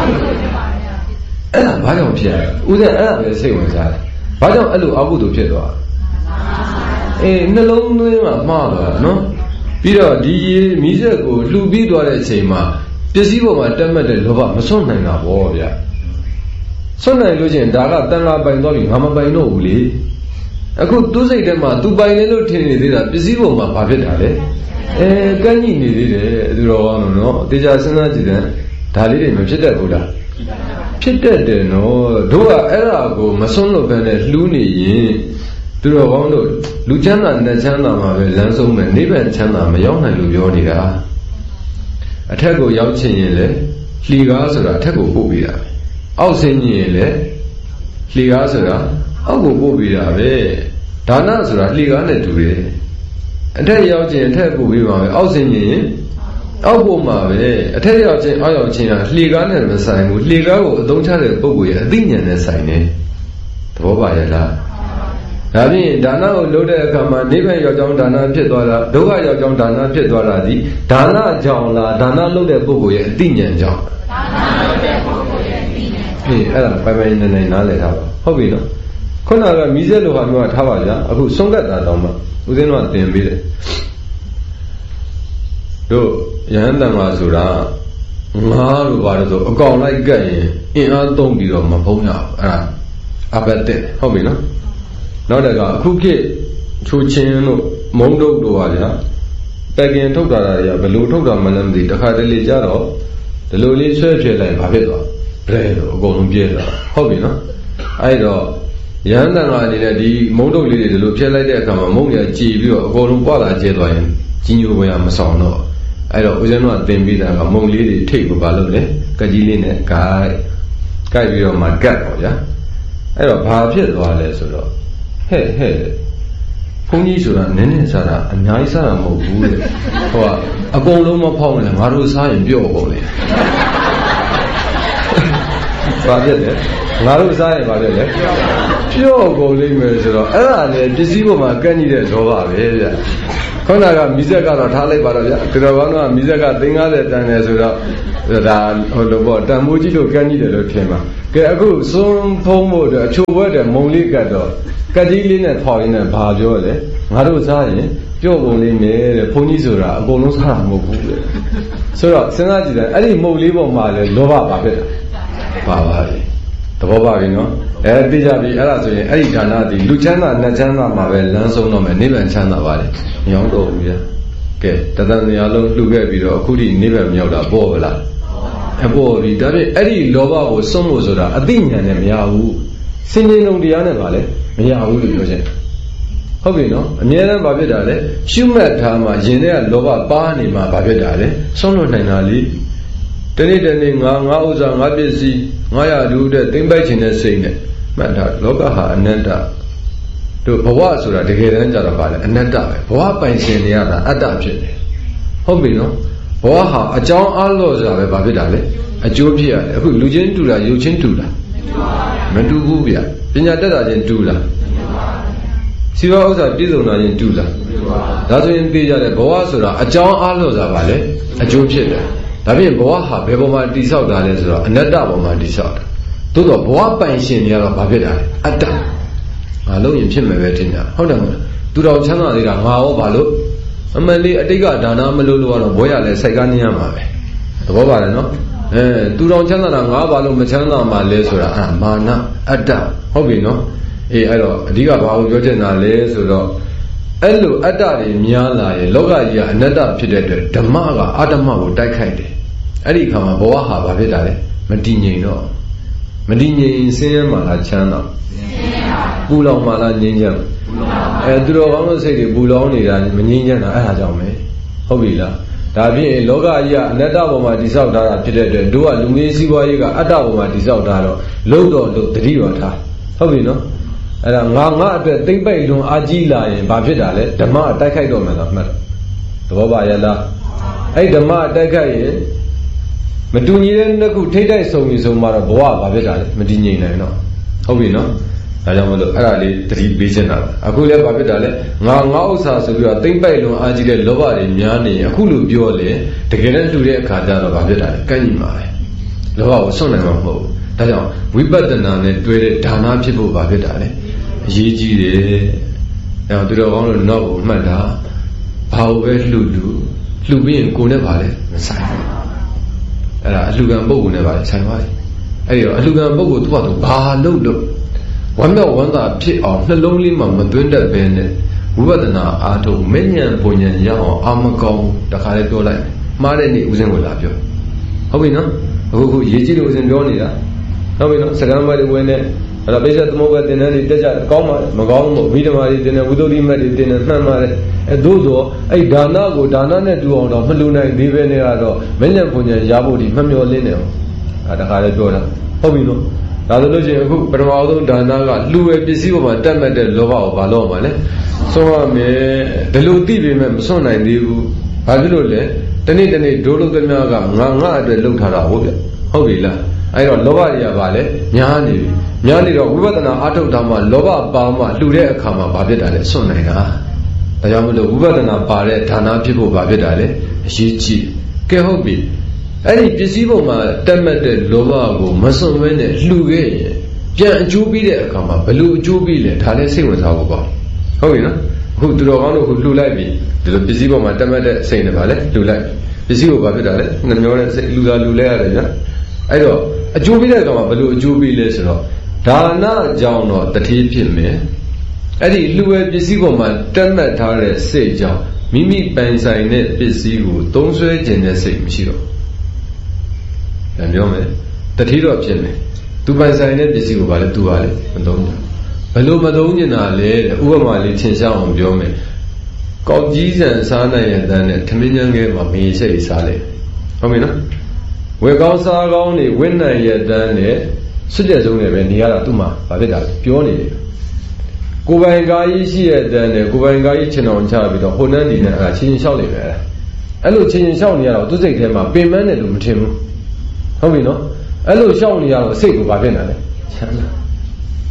အဲ့ဒါဘာကြောင့်ဖြစ်ရလဲဥစ္စာအဲ့ဒါပဲစိတ်ဝင်စားတယ်ဘာကြောင့်အဲ့လိုအကုသိုလ်ဖြစ်သွားအေးနှလုံးသွင်းမှာမှားသွားတာနော်ပြီးတော့ဒီရေမိဆက်ကိုလှူပြီးသွားတဲ့အချိန်မှာပစ္စည်းပေါ်မှာတက်မှတ်တဲ့လောဘမစွန့်နိုင်တာပေါ့ဗျာစွန့်နိုင်လို့ချင်းဒါကတန်ခါပိုင်သွားပြီငါမပိုင်တော့ဘူးလေအခုသူ့စိတ်ထဲမှာသူပိုင်နေလို့ထင်နေသေးတာပစ္စည်းပေါ်မှာဘာဖြစ်တာလဲအဲကန့်ညိနေသေးတယ်သူတော်ကောင်းလို့နော်တေချာစဉ်းစားကြည့်တယ်ဒါလေးတွေမဖြစ်တတ်ဘူးလားဖြစ်တတ်တယ်နော်တို့ကအဲ့ဒါကိုမစွန့်လို့ပဲနဲ့လှူးနေရင်သူတော်ကောင်းတို့လူချမ်းသာနဲ့ချမ်းသာမှာပဲလမ်းဆုံးမယ်နိဗ္ဗာန်ချမ်းသာမရောက်နိုင်လို့ပြောနေတာအထက်ကိုရောက်ချင်ရင်လေလှီကားဆိုတာအထက်ကိုပို့ပေးတာအောက်ဆင်းရင်လေလှီကားဆိုတာအောက်ကိုပို့ပေးတာပဲဒါနဆိုတာလှီကားနဲ့တူတယ်အထက်ရောက်ချင်အထက်ပို့ပေးပါပဲအောက်ဆင်းရင်အောက်ပို့မှာပဲအထက်ရောက်ချင်အောက်ရောက်ချင်ကလှီကားနဲ့မဆိုင်ဘူးလှီကားကိုအသုံးချတဲ့ပုဂ္ဂိုလ်ရဲ့အသိဉာဏ်နဲ့ဆိုင်တယ်သဘောပါရဲ့လားဒါဖြင့်ဒါနကိုလုပ်တဲ့အခါမှာနိဗ္ဗာန်ရောက်ကြောင်းဒါနဖြစ်သွားတာဒုက္ခရောက်ကြောင်းဒါနဖြစ်သွားတာဒီဒါနကြောင့်လားဒါနလုပ်တဲ့ပုဂ္ဂိုလ်ရဲ့အသိဉာဏ်ကြောင့်ဒါနလုပ်တဲ့ပုဂ္ဂိုလ်ရဲ့အသိဉာဏ်ဟေးအဲ့ဒါပိုင်ပိုင်နေနေနားလည်ထားပါဟုတ်ပြီနော်ခုနကမိစက်လိုဟာမျိုးကထားပါဗျာအခုဆုံးကတ်တာတောင်းမှဦးဇင်းတို့ကသင်ပေးတယ်တို့ယဟန်တန်ပါဆိုတာငါလိုပါလို့ဆိုအကောင်လိုက်ကပ်ရင်အင်အားသုံးပြီးတော့မဖုံးရဘူးအဲ့ဒါအဘတ်တဲ့ဟုတ်ပြီနော်နောက်တကအခုခေတ်ချိုချင်းတို့မုံတုတ်တို့ပါဗျာပက်ကင်ထုတ်တာတွေကဘယ်လိုထုတ်တာမှလည်းမသိတခါတလေကြတော့ဒီလိုလေးဆွဲဖြဲလိုက်ဘာဖြစ်သွားဘယ်လိုအကုန်လုံးပြဲသွားဟုတ်ပြီနော်အဲ့တော့ရဟန်းတန်ခါအနေနဲ့ဒီမုံတုတ်လေးတွေဒီလိုဖြဲလိုက်တဲ့အခါမှာမုံရကြည်ပြီးတော့အကုန်လုံးပွာလာကျဲသွားရင်ကြီးညိုဝင်ရမဆောင်တော့အဲ့တော့ဦးဇင်းတို့ကသင်ပေးတာကမုံလေးတွေထိတ်ကိုဘာလုပ်လဲကကြီးလေးနဲ့ဂိုက်ဂိုက်ပြီးတော့မှကတ်ပေါ့ဗျာအဲ့တော့ဘာဖြစ်သွားလဲဆိုတော့ဟဲ့ဟဲ့ဘုန်းကြီးဆိုတာနည်းနည်းစားတာအများကြီးစားတာမဟုတ်ဘူးတဲ့ဟိုကအကုန်လုံးမဖောက်နဲ့ငါတို့စားရင်ပြော့ကုန်လေဘာဖြစ်လဲငါတို့စားရင်ဘာဖြစ်လဲပြော့ကုန်လိမ့်မယ်ဆိုတော့အဲ့ဒါလေပစ္စည်းပေါ်မှာကန့်ညိတဲ့လောဘပဲဗျခုနကမိဇက်ကတော့ထားလိုက်ပါတော့ဗျာသူတော်ကောင်းတို့ကမိဇက်ကသိန်း၅၀တန်တယ်ဆိုတော့ဒါဟိုလိုပေါ့တန်မိုးကြီးလို့ကန်းကြီးတယ်လို့ထင်ပါကဲအခုစွန်းဖုံးဖို့အတွက်အချို့ဘွဲတဲ့မုံလေးကတ်တော့ကတ်ကြီးလေးနဲ့ထောက်ရင်းနဲ့ဘာပြောလဲငါတို့စားရင်ပြော့ပုံလေးနဲ့တဲ့ဘုန်းကြီးဆိုတာအကုန်လုံးစားတာမဟုတ်ဘူးတဲ့ဆိုတော့စဉ်းစားကြည့်တယ်အဲ့ဒီမုံလေးပေါ်မှာလဲလောဘပါဖြစ်တာပါပါလေသဘောပါပြီနော်အဲသိကြပြီအဲ့ဒါဆိုရင်အဲ့ဒီဒါနသည်လူချမ်းသာနတ်ချမ်းသာမှာပဲလမ်းဆုံးတော့မယ်နိဗ္ဗာန်ချမ်းသာပါလေမရောက်တော့ဘူးဗျာကဲတသံတရားလုံးလှူခဲ့ပြီးတော့အခုထိနိဗ္ဗာန်မရောက်တာပေါ့ဗလားအပေါ်ပြီဒါဖြင့်အဲ့ဒီလောဘကိုစွန့်ဖို့ဆိုတာအသိဉာဏ်နဲ့မရဘူးစင်ကြင်လုံးတရားနဲ့ပါလေမရဘူးလို့ပြောချင်ဟုတ်ပြီနော်အမြဲတမ်းဘာဖြစ်တာလဲရှုမှတ်ထားမှယင်တဲ့လောဘပါနေမှဘာဖြစ်တာလဲစွန့်လွတ်နိုင်တာလေတနေ့တနေ့ငါငါဥစ္စာငါပစ္စည်းငါရလူတဲ့သိမ့်ပိုက်ခြင်းတဲ့စိတ်နဲ့မှတ်ထားလောကဟာအနတ္တတို့ဘဝဆိုတာတကယ်တမ်းကြတော့ပါလေအနတ္တပဲဘဝပိုင်ရှင်နေရတာအတ္တဖြစ်တယ်ဟုတ်ပြီနော်ဘဝဟာအကြောင်းအားလို့ဆိုတာပဲဘာဖြစ်တာလဲအကျိုးဖြစ်ရတယ်အခုလူချင်းတူတာရုပ်ချင်းတူတာမတူဘူးဗျပညာတတ်တာချင်းတူလားစီဝါဥစ္စာပြည့်စုံတာချင်းတူလားဒါဆိုရင်သိကြတယ်ဘဝဆိုတာအကြောင်းအားလို့ဆိုတာပါလေအကျိုးဖြစ်တယ်ဒါဖြင့်ဘဝဟာဘယ်ပေါ်မှာတည်ဆောက်တာလဲဆိုတော့အနတ္တပေါ်မှာတည်ဆောက်တာသို့တော့ဘဝပိုင်ရှင်တွေကတော့ဘာဖြစ်တာလဲအတ္တငါလုံးရင်ဖြစ်မယ်ပဲထင်ကြဟုတ်တယ်မလားသူတော်ချမ်းသာသေးတာငါရောဘာလို့အမှန်လေးအတိတ်ကဒါနမလို့လို့ကတော့ဘွဲရလဲစိုက်ကားနေရမှာပဲသဘောပါတယ်နော်အဲသူတော်ချမ်းသာတာငါဘာလို့မချမ်းသာမှာလဲဆိုတာအာမာနအတ္တဟုတ်ပြီနော်အေးအဲ့တော့အဓိကဘာကိုပြောချင်တာလဲဆိုတော့အဲ့လိုအတ္တတွေများလာရင်လောကကြီးကအနတ္တဖြစ်တဲ့အတွက်ဓမ္မကအတ္တမကိုတိုက်ခိုက်တယ်အဲ့ဒီအခါမှာဘဝဟာဘာဖြစ်တာလဲမတည်ငြိမ်တော့မတည်ငြိမ်ဆင်းရဲမှလားချမ်းသာပူလောင်မှလားငြိမ်းချမ်းအဲသူတော်ကောင်းတဲ့စိတ်တွေပူလောင်နေတာမငြိမ်းချမ်းတာအဲ့ဒါကြောင့်ပဲဟုတ်ပြီလားဒါဖြင့်လောကကြီးကအနတ္တပေါ်မှာတည်ဆောက်ထားတာဖြစ်တဲ့အတွက်တို့ကလူမျိုးစည်းဝါးရေးကအတ္တပေါ်မှာတည်ဆောက်ထားတော့လုံးတော့လို့တတိတော်ထားဟုတ်ပြီနော်အဲ့ဒါငါငါအတွက်သိမ့်ပိုက်လွန်အာကြီးလာရင်ဘာဖြစ်တာလဲဓမ္မတိုက်ခိုက်တော့မှသာမှတ်သဘောပါရဲ့လားအဲ့ဓမ္မတိုက်ခိုက်ရင်မတူညီတဲ့နှစ်ခုထိတ်တိုက်ဆုံပြီးဆုံးမှာတော့ဘဝဘာဖြစ်တာလဲမတည်ငြိမ်နိုင်တော့ဟုတ်ပြီနော်ဒါကြောင့်မလို့အဲ့ဒါလေးတတိပေးချင်တာအခုလည်းဘာဖြစ်တာလဲငါငါဥစ္စာဆိုပြီးတော့သိမ့်ပိုက်လွန်အာကြီးတဲ့လောဘတွေများနေရင်အခုလိုပြောလေတကယ်တမ်းလှူတဲ့အခါကျတော့ဘာဖြစ်တာလဲကန့်ညီမှာပဲလောဘကိုဆွန့်နိုင်မှာမဟုတ်ဘူးဒါကြောင့်ဝိပဿနာနဲ့တွဲတဲ့ဒါနဖြစ်ဖို့ဘာဖြစ်တာလဲအရေးကြီးတယ်အဲတော့သူတော်ကောင်းတို့နောက်ကိုမှတ်တာဘာလို့ပဲလှူလှူလှူပြီးရင်ကိုယ်နဲ့ပါလဲမဆိုင်ဘူးအဲ့ဒါအလှူခံပုဂ္ဂိုလ်နဲ့ပါလဲဆိုင်ပါလေအဲ့ဒီတော့အလှူခံပုဂ္ဂိုလ်သူ့ဘာသူဘာလုပ်လို့ဝမ်းမြောက်ဝမ်းသာဖြစ်အောင်နှလုံးလေးမှာမသွင်းတတ်ဘဲနဲ့ဝိပဿနာအားထုတ်မဉ္ဇဉ်ပုံဉ္ဇဉ်ရအောင်အာမကောင်းတခါလေးပြောလိုက်မှားတဲ့နေ့ဦးစင်းကိုလာပြောဟုတ်ပြီနော်အခုခုရေးကြည့်လို့ဦးစင်းပြောနေတာဟုတ်ပြီနော်စကံမတွေဝင်နေအဲ့ဒါပိဿသမုပ္ပါတင်တဲ့တွေတက်ကြကောင်းပါမကောင်းဘူးမိဓမ္မာတွေတင်တဲ့ဝိသုဒ္ဓိမတ်တွေတင်တဲ့မှန်ပါတယ်အဲသို့သောအဲ့ဒါနကိုဒါနနဲ့တူအောင်တော့မလူနိုင်သေးပဲနဲ့ကတော့မဉ္ဇဉ်ပုံဉ္ဇဉ်ရဖို့ဒီမမျောလင်းနေအောင်အဲတခါလေးပြောတာဟုတ်ပြီနော်ဒါဆိုလို့ရှိရင်အခုပထမဆုံးဒါနကလူဝယ်ပစ္စည်းပေါ်မှာတက်မှတ်တဲ့လောဘကိုဘာလို့အောင်ပါလဲဆုံးရမယ်ဒီလိုသိပေမဲ့မစွန့်နိုင်သေးဘူးဘာဖြစ်လို့လဲတနေ့တနေ့ဒိုးလုံးသမားကငါငါအတွက်လှုပ်ထားတာဟုတ်ဗျဟုတ်ပြီလားအဲ့တော့လောဘတွေကဘာလဲများနေပြီများနေတော့ဝိပဿနာအားထုတ်တာမှလောဘပါမှလှူတဲ့အခါမှာဘာဖြစ်တာလဲစွန့်နိုင်တာဒါကြောင့်မလို့ဝိပဿနာပါတဲ့ဒါနဖြစ်ဖို့ဘာဖြစ်တာလဲအရေးကြီးကဲဟုတ်ပြီအဲ့ဒီပစ္စည်းပုံမှာတက်မှတ်တဲ့လောဘကိုမစွန့်မဲနဲ့လှူခဲ့ရင်ပြန်အကျိုးပြီးတဲ့အခါမှာဘလို့အကျိုးပြီးလဲဒါလည်းစိတ်ဝင်စားဖို့ပေါ့ဟုတ်ပြီနော်အခုသူတော်ကောင်းတို့ကိုလှူလိုက်ပြီဒီလိုပစ္စည်းပုံမှာတက်မှတ်တဲ့စိတ်နဲ့ပါလဲလှူလိုက်ပစ္စည်းကိုဘာဖြစ်တာလဲနှမျောတဲ့စိတ်လှူတာလှူလဲရတယ်ဗျာအဲ့တော့အကျိုးပြီးတဲ့အခါမှာဘလို့အကျိုးပြီးလဲဆိုတော့ဒါနကြောင့်တော့တတိဖြစ်မယ်အဲ့ဒီလှူဝဲပစ္စည်းပုံမှာတက်မှတ်ထားတဲ့စိတ်ကြောင့်မိမိပိုင်ဆိုင်တဲ့ပစ္စည်းကိုသုံးဆွဲခြင်းတဲ့စိတ်မရှိတော့ပြန်ပြောမယ်တတိတော့ဖြစ်မယ်သူပိုင်ဆိုင်တဲ့ပစ္စည်းကိုဘာလဲသူပါလေမသုံးဘူးဘယ်လိုမသုံးကျင်တာလဲဥပမာလေးသင်ရှားအောင်ပြောမယ်ကောက်ကြီးဆန်စားနိုင်တဲ့တန်းနဲ့ထမင်းညံခဲမှာမေးစိတ်စားလိုက်ဟုတ်ပြီနော်ဝေကောင်းစားကောင်းနေဝိနိုင်ရတန်းနဲ့စွတ်တဲ့ဆုံးနဲ့ပဲနေရတာသူ့မှာဘာဖြစ်တာလဲပြောနေတယ်ကိုယ်ပိုင်ကားကြီးရှိရတဲ့တန်းနဲ့ကိုယ်ပိုင်ကားကြီးချင်အောင်ချပြီးတော့ဟိုနှန်းနေနဲ့အဲချင်းချင်းလျှောက်နေပဲအဲ့လိုချင်းချင်းလျှောက်နေရတော့သူ့စိတ်ထဲမှာပင်ပန်းတယ်လို့မထင်ဘူးဟုတ်ပြီနော်အဲ့လိုလျှောက်နေရတော့စိတ်ကိုဘာဖြစ်နေလဲချမ်းသာ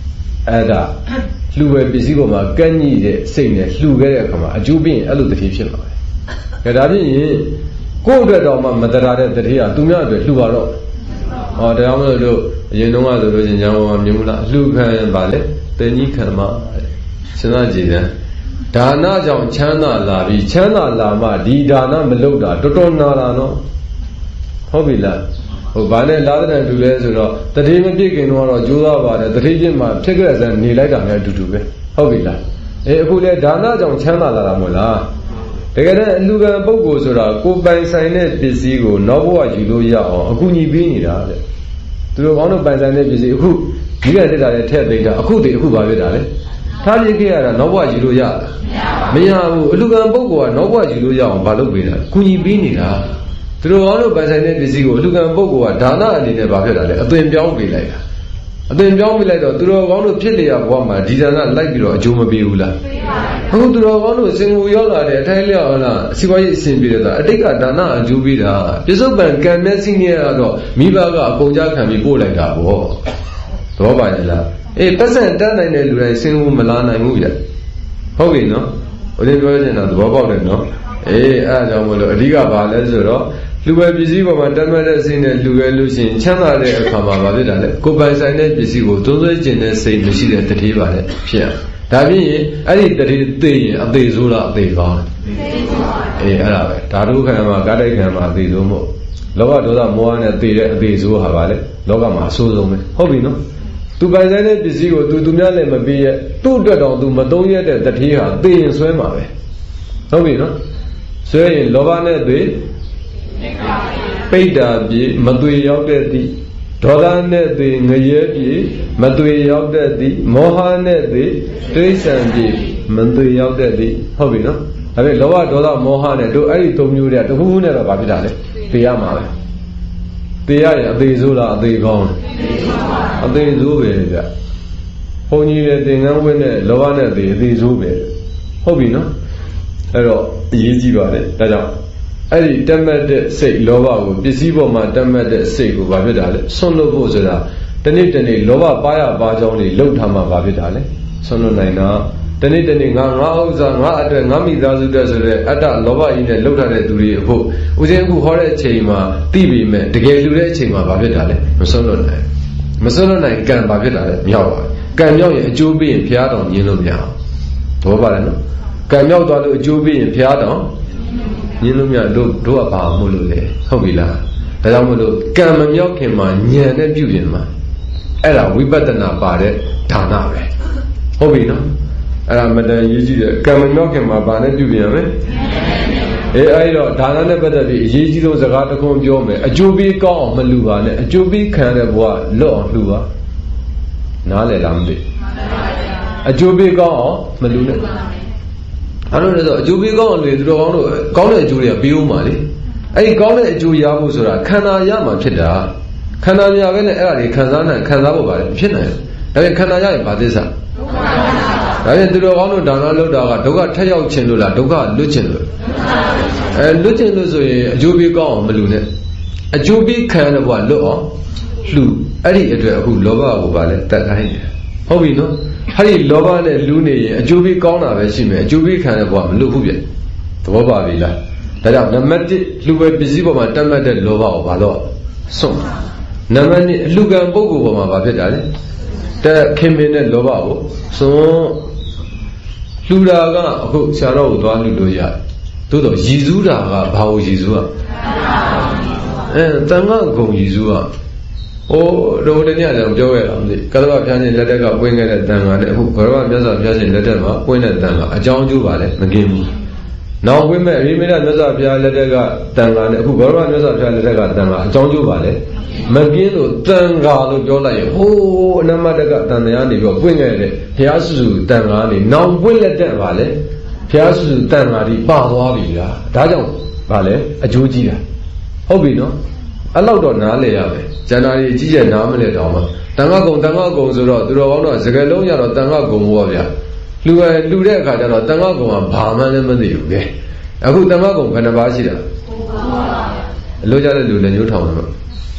အဲ့ဒါလှူဝယ်ပစ္စည်းပေါ်မှာကန့်ညိတဲ့စိတ်နဲ့လှူခဲ့တဲ့အခါမှာအကျိုးပြင်းအဲ့လိုတတိဖြစ်လာတယ်ဒါဖြစ်ရင်ကိုယ့်အတွက်တော့မှမတရားတဲ့တတိကသူများအတွက်လှူပါတော့ဟောတရားမလို့တို့အရင်တုန်းကဆိုလို့ချင်းကျောင်းမှာမြင်မလားလှူခံပါလေတင်ကြီးခံမှာစဉ်းစားကြည့်တယ်ဒါနကြောင့်ချမ်းသာလာပြီးချမ်းသာလာမှဒီဒါနမလုပ်တာတော်တော်နာလာနော်ဟုတ်ပြီလားဟိုဘာနဲ့လာတဲ့တူလဲဆိုတော့တတိမပြည့်ခင်တော့ကြိုးစားပါတယ်တတိပြည့်မှာဖြစ်ကြတဲ့နေလိုက်တာနဲ့အတူတူပဲဟုတ်ပြီလားအေးအခုလေဒါနကြောင့်ချမ်းသာလာတာမဟုတ်လားတကယ်တော့အလူကံပုဂ္ဂိုလ်ဆိုတာကိုယ်ပိုင်ဆိုင်တဲ့ပစ္စည်းကိုနောက်ဘဝယူလို့ရအောင်အကူအညီပေးနေတာတဲ့သူတို့ကောင်းတို့ပိုင်ဆိုင်တဲ့ပစ္စည်းအခုဒီကတက်တာလည်းထည့်သိတာအခုတည်းအခုပါဖြစ်တာလေထားပြခဲ့ရတာနောက်ဘဝယူလို့ရလားမရဘူးအလူကံပုဂ္ဂိုလ်ကနောက်ဘဝယူလို့ရအောင်မလုပ်ပေးတာကူညီပေးနေတာသူတို့ကောင်းတို့ပိုင်ဆိုင်တဲ့ပစ္စည်းကိုအလူကံပုဂ္ဂိုလ်ကဒါနအနေနဲ့ဘာဖြစ်တာလဲအသွင်ပြောင်းပေးလိုက်တာအသွင်ပြောင်းပေးလိုက်တော့သူတို့ကောင်းတို့ဖြစ်လျက်ဘဝမှာဒီဒါနလိုက်ပြီးတော့အကျိုးမပေးဘူးလားအခုသူတော်ကောင်းတို့စင်ကိုရောက်လာတဲ့အထိုင်းလျောက်ဟလားစီပွားရေးအဆင်ပြေတယ်ဆိုတာအတိတ်ကဒါနအကျိုးပေးတာပြစ္ဆုတ်ပံကံမျက်စိနဲ့ကတော့မိဘကအကုန်ကြခံပြီးပို့လိုက်တာပေါ့သဘောပါရဲ့လားအေးပတ်စံတန်းနိုင်တဲ့လူတိုင်းစင်ကိုမလာနိုင်ဘူးပြဟုတ်ပြီနော်ဦးဇင်းပြောချင်တာသဘောပေါက်တယ်နော်အေးအဲ့ဒါကြောင့်မလို့အဓိကဘာလဲဆိုတော့လူပဲပစ္စည်းပေါ်မှာတတ်မှတ်တဲ့စိတ်နဲ့လူပဲလို့ရှိရင်ချမ်းသာတဲ့အခါမှာဘာဖြစ်တာလဲကိုယ်ပိုင်ဆိုင်တဲ့ပစ္စည်းကိုသွန်းသွင်းခြင်းနဲ့စိတ်မရှိတဲ့တတိပါလေဖြစ်ရဒါဖြစ်ရင်အဲ့ဒီတတိသိရင်အသေးဆိုးလားအသေးကောင်းလားအေးအဲ့ဒါပဲဓာတုခံမှာကာတိုက်ခံမှာအသေးဆိုးမို့လောဘဒေါသမောဟနဲ့သိတဲ့အသေးဆိုးဟာပါလေလောကမှာအဆိုးဆုံးပဲဟုတ်ပြီနော်သူပိုင်ဆိုင်တဲ့ပစ္စည်းကိုသူသူများလည်းမပေးရသူ့အတွက်တော့သူမသုံးရတဲ့တတိဟာသိရင်ဆွဲမှာပဲဟုတ်ပြီနော်ဆွဲရင်လောဘနဲ့သိပိဋ္ဌာပြေမသွေရောက်တဲ့သည်ဒေါသနဲ့သိငရဲပြေမသွေရောက်တဲ့သည်မောဟနဲ့သိတိဋ္ဌံပြေမသွေရောက်တဲ့သည်ဟုတ်ပြီနော်ဒါပေမဲ့လောဘဒေါသမောဟနဲ့တို့အဲ့ဒီသုံးမျိုးတည်းတခုခုနဲ့တော့ဗာဖြစ်တာလေသိရမှာပဲသိရရင်အသေးဆိုးလားအသေးကောင်းအသေးဆိုးပဲဗျဘုန်းကြီးရဲ့သင်္ကန်းဝင်းနဲ့လောဘနဲ့သိအသေးဆိုးပဲဟုတ်ပြီနော်အဲ့တော့အရေးကြီးပါတယ်ဒါကြောင့်အဲ့ဒီတတ်မှတ်တဲ့စိတ်လောဘကိုပစ္စည်းပေါ်မှာတတ်မှတ်တဲ့စိတ်ကိုဘာဖြစ်တာလဲဆွန့်လွတ်ဖို့ဆိုတာတနေ့တနေ့လောဘပါရပါကြောင်းတွေလှုပ်ထားမှဘာဖြစ်တာလဲဆွန့်လွတ်နိုင်တာတနေ့တနေ့ငါငါဥစ္စာငါအတွက်ငါမိသားစုအတွက်ဆိုတဲ့အတ္တလောဘကြီးနဲ့လှုပ်ထားတဲ့သူတွေအဖို့ဦးဇင်းအခုဟောတဲ့အချိန်မှာသိပြီမဲ့တကယ်လူတဲ့အချိန်မှာဘာဖြစ်တာလဲမဆွန့်လွတ်နိုင်မဆွန့်လွတ်နိုင်ကံဘာဖြစ်တာလဲမြောက်ပါကံမြောက်ရင်အကျိုးပေးရင်ဘုရားတော်ညင်းလို့မရအောင်သဘောပါလဲနော်ကံမြောက်သွားလို့အကျိုးပေးရင်ဘုရားတော်ညင်းလို့မြတ်တို့တို့ကဘာမို့လို့လဲဟုတ်ပြီလားဒါကြောင့်မို့လို့ကံမမြောက်ခင်မှာဉာဏ်နဲ့ပြုပြင်မှာအဲ့ဒါဝိပဿနာပါတဲ့ဒါနပဲဟုတ်ပြီနော်အဲ့ဒါမတန်ရေးကြည့်တယ်ကံမမြောက်ခင်မှာဘာနဲ့ပြုပြင်ရမလဲအေးအဲ့တော့ဒါနနဲ့ပတ်သက်ပြီးအရေးကြီးဆုံးစကားတစ်ခုပြောမယ်အကျိုးပေးကောင်းအောင်မလှူပါနဲ့အကျိုးပေးခံတဲ့ဘဝလွတ်အောင်လှူပါနားလည်လားမသိအကျိုးပေးကောင်းအောင်မလှူနဲ့အဲ့လိုလဲဆိုအကျိုးပေးကောင်းအောင်လေသူတော်ကောင်းတို့ကောင်းတဲ့အကျိုးတွေကပေးဦးမှာလေအဲ့ဒီကောင်းတဲ့အကျိုးရဖို့ဆိုတာခန္ဓာရမှာဖြစ်တာခန္ဓာမရဘဲနဲ့အဲ့ဒါတွေခံစားနိုင်ခံစားဖို့ပါလေဖြစ်နိုင်တယ်ဒါပေမဲ့ခန္ဓာရရင်ဘာသစ္စာဒါပြန်သူတော်ကောင်းတို့ဒါနလုပ်တာကဒုက္ခထက်ရောက်ခြင်းလို့လားဒုက္ခလွတ်ခြင်းလို့အဲလွတ်ခြင်းလို့ဆိုရင်အကျိုးပေးကောင်းအောင်မလူနဲ့အကျိုးပေးခံရတဲ့ဘဝလွတ်အောင်လှူအဲ့ဒီအတွက်အခုလောဘကိုပါလဲတတ်တိုင်းတယ်ဟုတ်ပြီနော်အဲ့ဒီလောဘနဲ့လူနေရင်အကျိုးပေးကောင်းတာပဲရှိမယ်အကျိုးပေးခံရတဲ့ဘဝမလွတ်ဘူးပြသဘောပါပြီလားဒါကြောင့်နံပါတ်တစ်လူပဲပစ္စည်းပေါ်မှာတတ်မှတ်တဲ့လောဘကိုဘာလို့စွန့်နံပါတ်နှစ်အလူကံပုဂ္ဂိုလ်ပေါ်မှာဘာဖြစ်တာလဲတဲ့ခင်မင်းတဲ့လောဘကိုစွန့်လှူတာကအခုဆရာတော်ကိုသွားလှူလို့ရတယ်သို့တော့ရည်စူးတာကဘာကိုရည်စူးอ่ะအဲတန်ခါဂုံရည်စူးอ่ะဟိုတို့တည်းညလည်းပြောခဲ့တာမသိကသဗ္ဗဖျားရှင်လက်ထက်ကပွင့်ခဲ့တဲ့တန်ခါနဲ့အခုဘရမမြတ်စွာဘုရားရှင်လက်ထက်မှာပွင့်တဲ့တန်ခါအကြောင်းကျိုးပါလဲမကင်းဘူးနောက်ပွင့်မဲ့ရိမိတမြတ်စွာဘုရားလက်ထက်ကတန်ခါနဲ့အခုဘရမမြတ်စွာဘုရားလက်ထက်ကတန်ခါအကြောင်းကျိုးပါလဲမကင်းလို့တန်ခါလို့ပြောလိုက်ရင်ဟိုးအနမတကတန်တရားနေပြီးပွင့်ခဲ့တဲ့ဘုရားစုစုတန်ခါနေနောက်ပွင့်လက်တက်ပါလဲဘုရားစုစုတန်ခါဒီပါသွားပြီလားဒါကြောင့်ဗာလဲအကျိုးကြီးတာဟုတ်ပြီနော်အဲ့လောက်တော့နားလေရမယ်ဇန္နာရီကြီးကျယ်နားမလဲတော့မှတန်ခါကုံတန်ခါကုံဆိုတော့သူတော်ကောင်းတော့စကယ်လုံးရတော့တန်ခါကုံဘောဗျာလူရလူတဲ့အခါကျတော့တန်ခါကုံကဘာမှလည်းမသိဘူးလေအခုတန်ခါကုံဘယ်နှပါးရှိတာအလို့ကြတဲ့လူလည်းညှိုးထောင်တယ်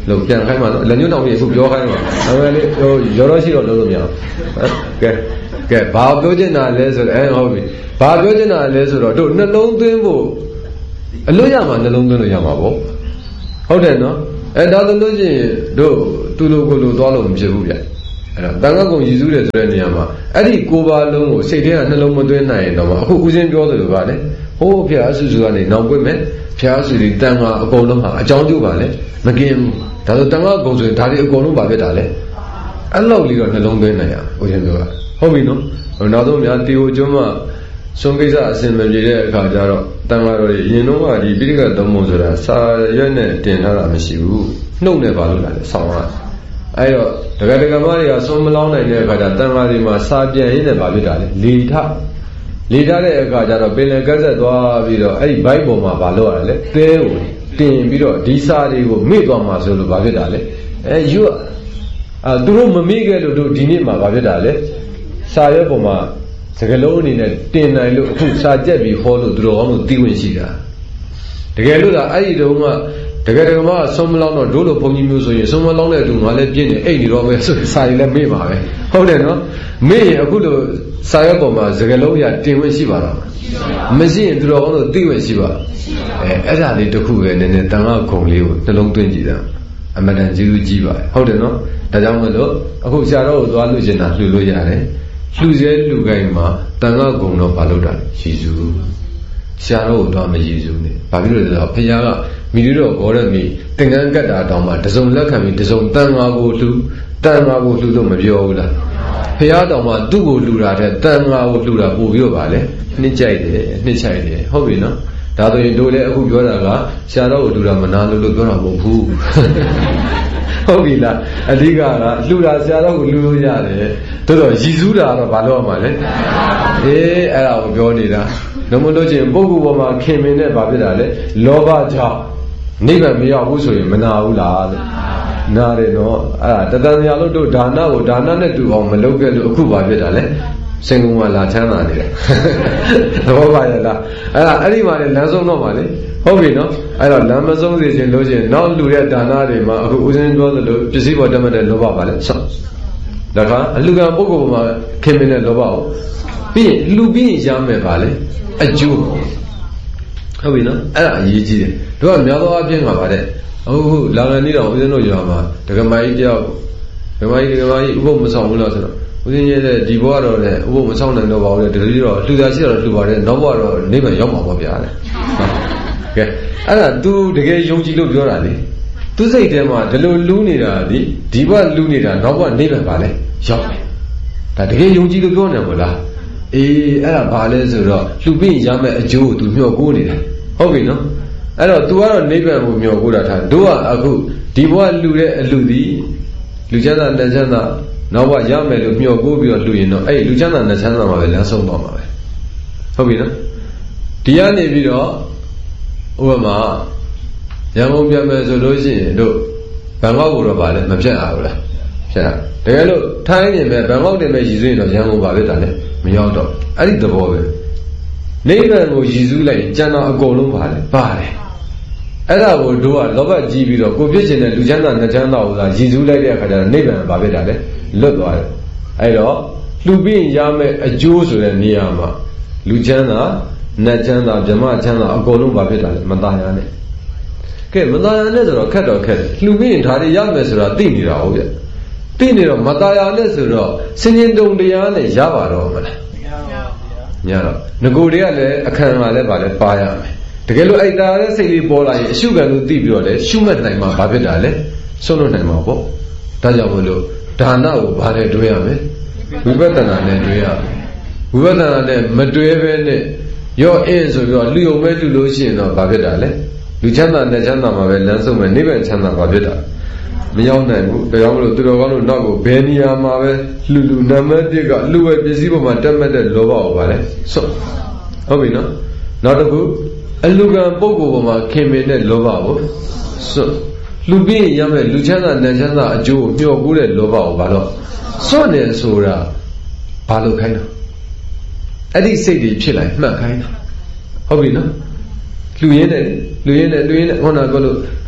လို့ပြန်ခိုင်းမှာလက်ညှိုးတောင်ကြီးအခုပြောခိုင်းမှာဒါပေမဲ့လေဟိုရောတော့ရှိတော့လုံးလို့မရဘူးကဲကဲဘာပြောချင်တာလဲဆိုတော့အဲဟုတ်ပြီဘာပြောချင်တာလဲဆိုတော့တို့နှလုံးသွင်းဖို့အလို့ရမှာနှလုံးသွင်းလို့ရမှာပေါ့ဟုတ်တယ်နော်အဲဒါဆိုလို့ရှိရင်တို့သူ့လိုကိုလိုသွားလို့မဖြစ်ဘူးဗျအဲ့တော့တန်ခါကုံရည်စူးတယ်ဆိုတဲ့နေရာမှာအဲ့ဒီကိုပါလုံးကိုစိတ်ထဲကနှလုံးမသွင်းနိုင်ရင်တော့အခုဦးစင်းပြောသလိုပါလေဟိုးဖျားဆူဆူကနေနောက်ပွင့်မယ်ဖျားဆူဒီတန်ခါအကုန်လုံးဟာအကြောင်းကျိုးပါလေမกินဒါဆိုတန်ခါကုံဆိုရင်ဒါတွေအကုန်လုံးပါဖြစ်တာလေအဲ့လောက်လေးတော့နှလုံးသွင်းနိုင်ရဦးစင်းပြောတာဟုတ်ပြီနော်နောက်ဆုံးများတီဟိုကျွန်းမှာဆုံးကိစ္စအစင်မပြေတဲ့အခါကျတော့တန်ခါတော်ကြီးအရင်တော့ကဒီပိဋကသုံးပုံဆိုတာစာရွက်နဲ့တင်ထားတာမရှိဘူးနှုတ်နဲ့ပါလို့လာတယ်ဆောင်းရအဲ့တော့ဒကာဒကာမတွေကဆုံးမလောင်းနိုင်တဲ့အခါကျတန်ခါတွေမှာစာပြန်ရင်းနဲ့ပါဖြစ်တာလေလေထလေထတဲ့အခါကျတော့ပင်လယ်ကက်ဆက်သွားပြီးတော့အဲ့ဒီဘိုက်ပေါ်မှာပါလို့ရတယ်လေသဲကိုတင်ပြီးတော့ဒီစာတွေကိုမေ့သွားမှာဆိုလို့ပါဖြစ်တာလေအဲယူအာသူတို့မမေ့ခဲ့လို့တို့ဒီနေ့မှာပါဖြစ်တာလေစာရွက်ပေါ်မှာစကလုံးအနေနဲ့တင်နိုင်လို့အခုစာကြက်ပြီးဟောလို့သူတော်ကောင်းလို့သိဝင်ရှိတာတကယ်လို့လားအဲ့ဒီတုန်းကတကယ်တကယ်မှဆုံးမလောင်းတော့တို့လိုဘုံကြီးမျိုးဆိုရင်ဆုံးမလောင်းတဲ့သူငါလည်းပြင်းနေအိတ်နေတော့ပဲဆိုစာရည်လည်းမေ့ပါပဲဟုတ်တယ်နော်မေ့ရင်အခုလိုစာရွက်ပေါ်မှာစကလုံးရတင်ဝင်ရှိပါတော့မရှိရင်သူတော်ကောင်းလို့သိဝင်ရှိပါအဲအဲ့ဒါလေးတစ်ခုပဲနည်းနည်းတန်ခါခုံလေးကိုနှလုံးသွင်းကြည့်တာအမှန်တန်ကျေးဇူးကြီးပါတယ်ဟုတ်တယ်နော်ဒါကြောင့်မလို့အခုဆရာတော်ကိုသွားလို့ရှင်တာလှူလို့ရတယ်လှူစေလှူခိုင်းမှာတန်ခါကုံတော့ဘာလို့တာရည်စုဆရာတော်ကိုတော့မရည်စုနဲ့ဘာဖြစ်လို့လဲဆိုတော့ဖခင်ကမိတို့တော့ဘောရမီသင်္ကန်းကတ်တာတောင်မှတစုံလက်ခံပြီးတစုံတန်ခါကိုလှူတန်ခါကိုလှူလို့မပြောဘူးလားဖခင်တောင်မှသူ့ကိုလှူတာတဲ့တန်ခါကိုလှူတာပို့ပြီးတော့ဗာလဲနှစ်ကြိုက်တယ်နှစ်ချိုက်တယ်ဟုတ်ပြီနော်ဒါဆိုရင်တို့လည်းအခုပြောတာကဆရာတော်ကိုလှူတာမနာလို့လို့ပြောတာမဟုတ်ဘူးဟုတ်ပြီလားအဓိကကလှူတာဆရာတော်ကိုလှူလို့ရတယ်တို့တော့ရည်စူးတာတော့ဘာလို့ရမှာလဲအေးအဲ့ဒါကိုပြောနေတာလုံးမလို့ချင်းပုဂ္ဂိုလ်ပေါ်မှာခင်မင်းနဲ့ဘာဖြစ်တာလဲလောဘကြောင့်နိဗ္ဗာန်မရောက်ဘူးဆိုရင်မနာဘူးလားလို့နာတယ်နော်အဲ့ဒါတတန်ရာလို့တို့ဒါနကိုဒါနနဲ့တူအောင်မလုပ်ခဲ့လို့အခုဘာဖြစ်တာလဲစင်ကုံကလာချမ်းသာနေတယ်သဘောပါရဲ့လားအဲ့ဒါအဲ့ဒီမှာလေလမ်းဆုံးတော့မှာလေဟုတ်ပြီနော်အဲ့တော့လမ်းမဆုံးစေခြင်းလို့ချင်းနောက်လူရဲ့ဒါနတွေမှာအခုဦးဇင်းပြောသလိုပစ္စည်းပေါ်တက်မဲ့တဲ့လောဘပါလေဆော့ဒါကအလူကံပုဂ္ဂိုလ်မှာခင်မင်းတဲ့လောဘကိုပြီးရင်လူပြီးရင်ရမယ်ပါလေအကျိုးဟုတ်ပြီနော်အဲ့ဒါအရေးကြီးတယ်တို့ကများသောအားဖြင့်ကပါတဲ့ဟုတ်ဟုတ်လာလန်နေတော့ဦးဇင်းတို့ရွာမှာဒကမာကြီးတယောက်ဒကမာကြီးဒကမာကြီးဥပုပ်မဆောင်ဘူးလားဆိုတော့ဦးဇင်းရဲ့ဒီဘဝတော့လည်းဥပုပ်မဆောင်နိုင်တော့ပါဘူးလေတကယ်တော့လှူတာရှိတော့လှူပါတယ်နောက်ဘဝတော့နိဗ္ဗာန်ရောက်မှာပေါ့ဗျာတဲ့ကဲအဲ့ဒါ तू တကယ်ယုံကြည်လို့ပြောတာလေသူစိတ်ထဲမှာဒီလိုလူးနေတာဒီဒီဘဝလူးနေတာနောက်ဘဝနိဗ္ဗာန်ပါလေရောက်တယ်ဒါတကယ်ယုံကြည်လို့ပြောနေမို့လားအေးအဲ့ဒါဘာလဲဆိုတော့လှူပြီးရမယ့်အကျိုးကို तू မျှော်ကိုးနေတာဟုတ်ပြီနော်အဲ့တော့ तू ကတော့နိဗ္ဗာန်ကိုမျှော်ကိုးတာထားတို့ကအခုဒီဘဝလှူတဲ့အလှူသည်လူချမ်းသာလက်ချမ်းသာနောက်ဘဝရမယ်လို့မျှော်ကိုးပြီးတော့လှူရင်တော့အဲ့လူချမ်းသာလက်ချမ်းသာမှာပဲလမ်းဆုံးသွားမှာပဲဟုတ်ပြီနော်ဒီကနေပြီးတော့ဥပမာရန်ကုန်ပြန်မယ်ဆိုလို့ရှိရင်တို့ဘန်ကောက်ကိုတော့ဗာလဲမဖြတ်အောင်လားဖြတ်တကယ်လို့ထိုင်းနေမယ်ဘန်ကောက်တင်မယ်ရည်စူးရင်တော့ရန်ကုန်ပါပဲတာလဲမရောက်တော့အဲ့ဒီသဘောပဲနိဗ္ဗာန်ကိုရည်စူးလိုက်ကျန်တော့အကုန်လုံးပါလဲပါတယ်အဲ့ဒါကိုတို့ကလောဘကြီးပြီးတော့ကိုဖြစ်ချင်တဲ့လူချမ်းသာနှစ်ချမ်းသာဥစားရည်စူးလိုက်တဲ့အခါကျတော့နိဗ္ဗာန်ပါပဲတာလဲလွတ်သွားတယ်အဲ့တော့လှူပြီးရမယ်အကျိုးဆိုတဲ့နေရာမှာလူချမ်းသာနတ်ချမ်းသာဗြဟ္မချမ်းသာအကုန်လုံးပါဖြစ်တာလေမตายရနဲ့ကဲမตายရနဲ့ဆိုတော့ခက်တော့ခက်တယ်လှူပြီးရင်ဒါတွေရမယ်ဆိုတာသိနေတာဟုတ်ဗျသိနေတော့မตายရနဲ့ဆိုတော့စင်ရင်တုံတရားနဲ့ရပါတော့မလားမရပါဘူးညတော့ငကိုတွေကလည်းအခမ်းမှာလည်းဗာလဲပါရမယ်တကယ်လို့အဲ့ဒါရဲ့စိတ်လေးပေါ်လာရင်အရှုခံလို့သိပြီးတော့လေရှုမှတ်နိုင်မှာဘာဖြစ်တာလဲဆုံးလို့နိုင်မှာပေါ့ဒါကြောင့်မလို့ဒါနကိုဘာနဲ့တွဲရမလဲဝိပဿနာနဲ့တွဲရမယ်ဝိပဿနာနဲ့မတွဲဘဲနဲ့ရော့အင်းဆိုပြီးတော့လူုံမဲ့လူလို့ရှိရင်တော့ဘာဖြစ်တာလဲလူချမ်းသာနဲ့ချမ်းသာမှာပဲလမ်းဆုံးမယ်နိဗ္ဗာန်ချမ်းသာဘာဖြစ်တာမရောက်နိုင်ဘူးဒါကြောင့်မလို့သူတော်ကောင်းတို့နောက်ကိုဘယ်နေရာမှာပဲလူလူနံပါတ်တစ်ကလူဝဲပစ္စည်းပေါ်မှာတက်မဲ့တဲ့လောဘကိုပါလဲဆွတ်ဟုတ်ပြီနော်နောက်တစ်ခုအလူကံပုဂ္ဂိုလ်ပေါ်မှာခင်မင်တဲ့လောဘကိုဆွတ်လူပြီးရမယ်လူချမ်းသာနဲ့ချမ်းသာအကျိုးကိုမျှော်ကိုးတဲ့လောဘကိုဘာလို့ဆွတ်နေဆိုတာဘာလို့ခိုင်းတာအဲ့ဒီစိတ်တွေဖြစ်လာမှတ်ခိုင်းတာဟုတ်ပြီနော်လူရင်းနဲ့လူရင်းနဲ့လူရင်းနဲ့ဟောနာကလို့ဟလာ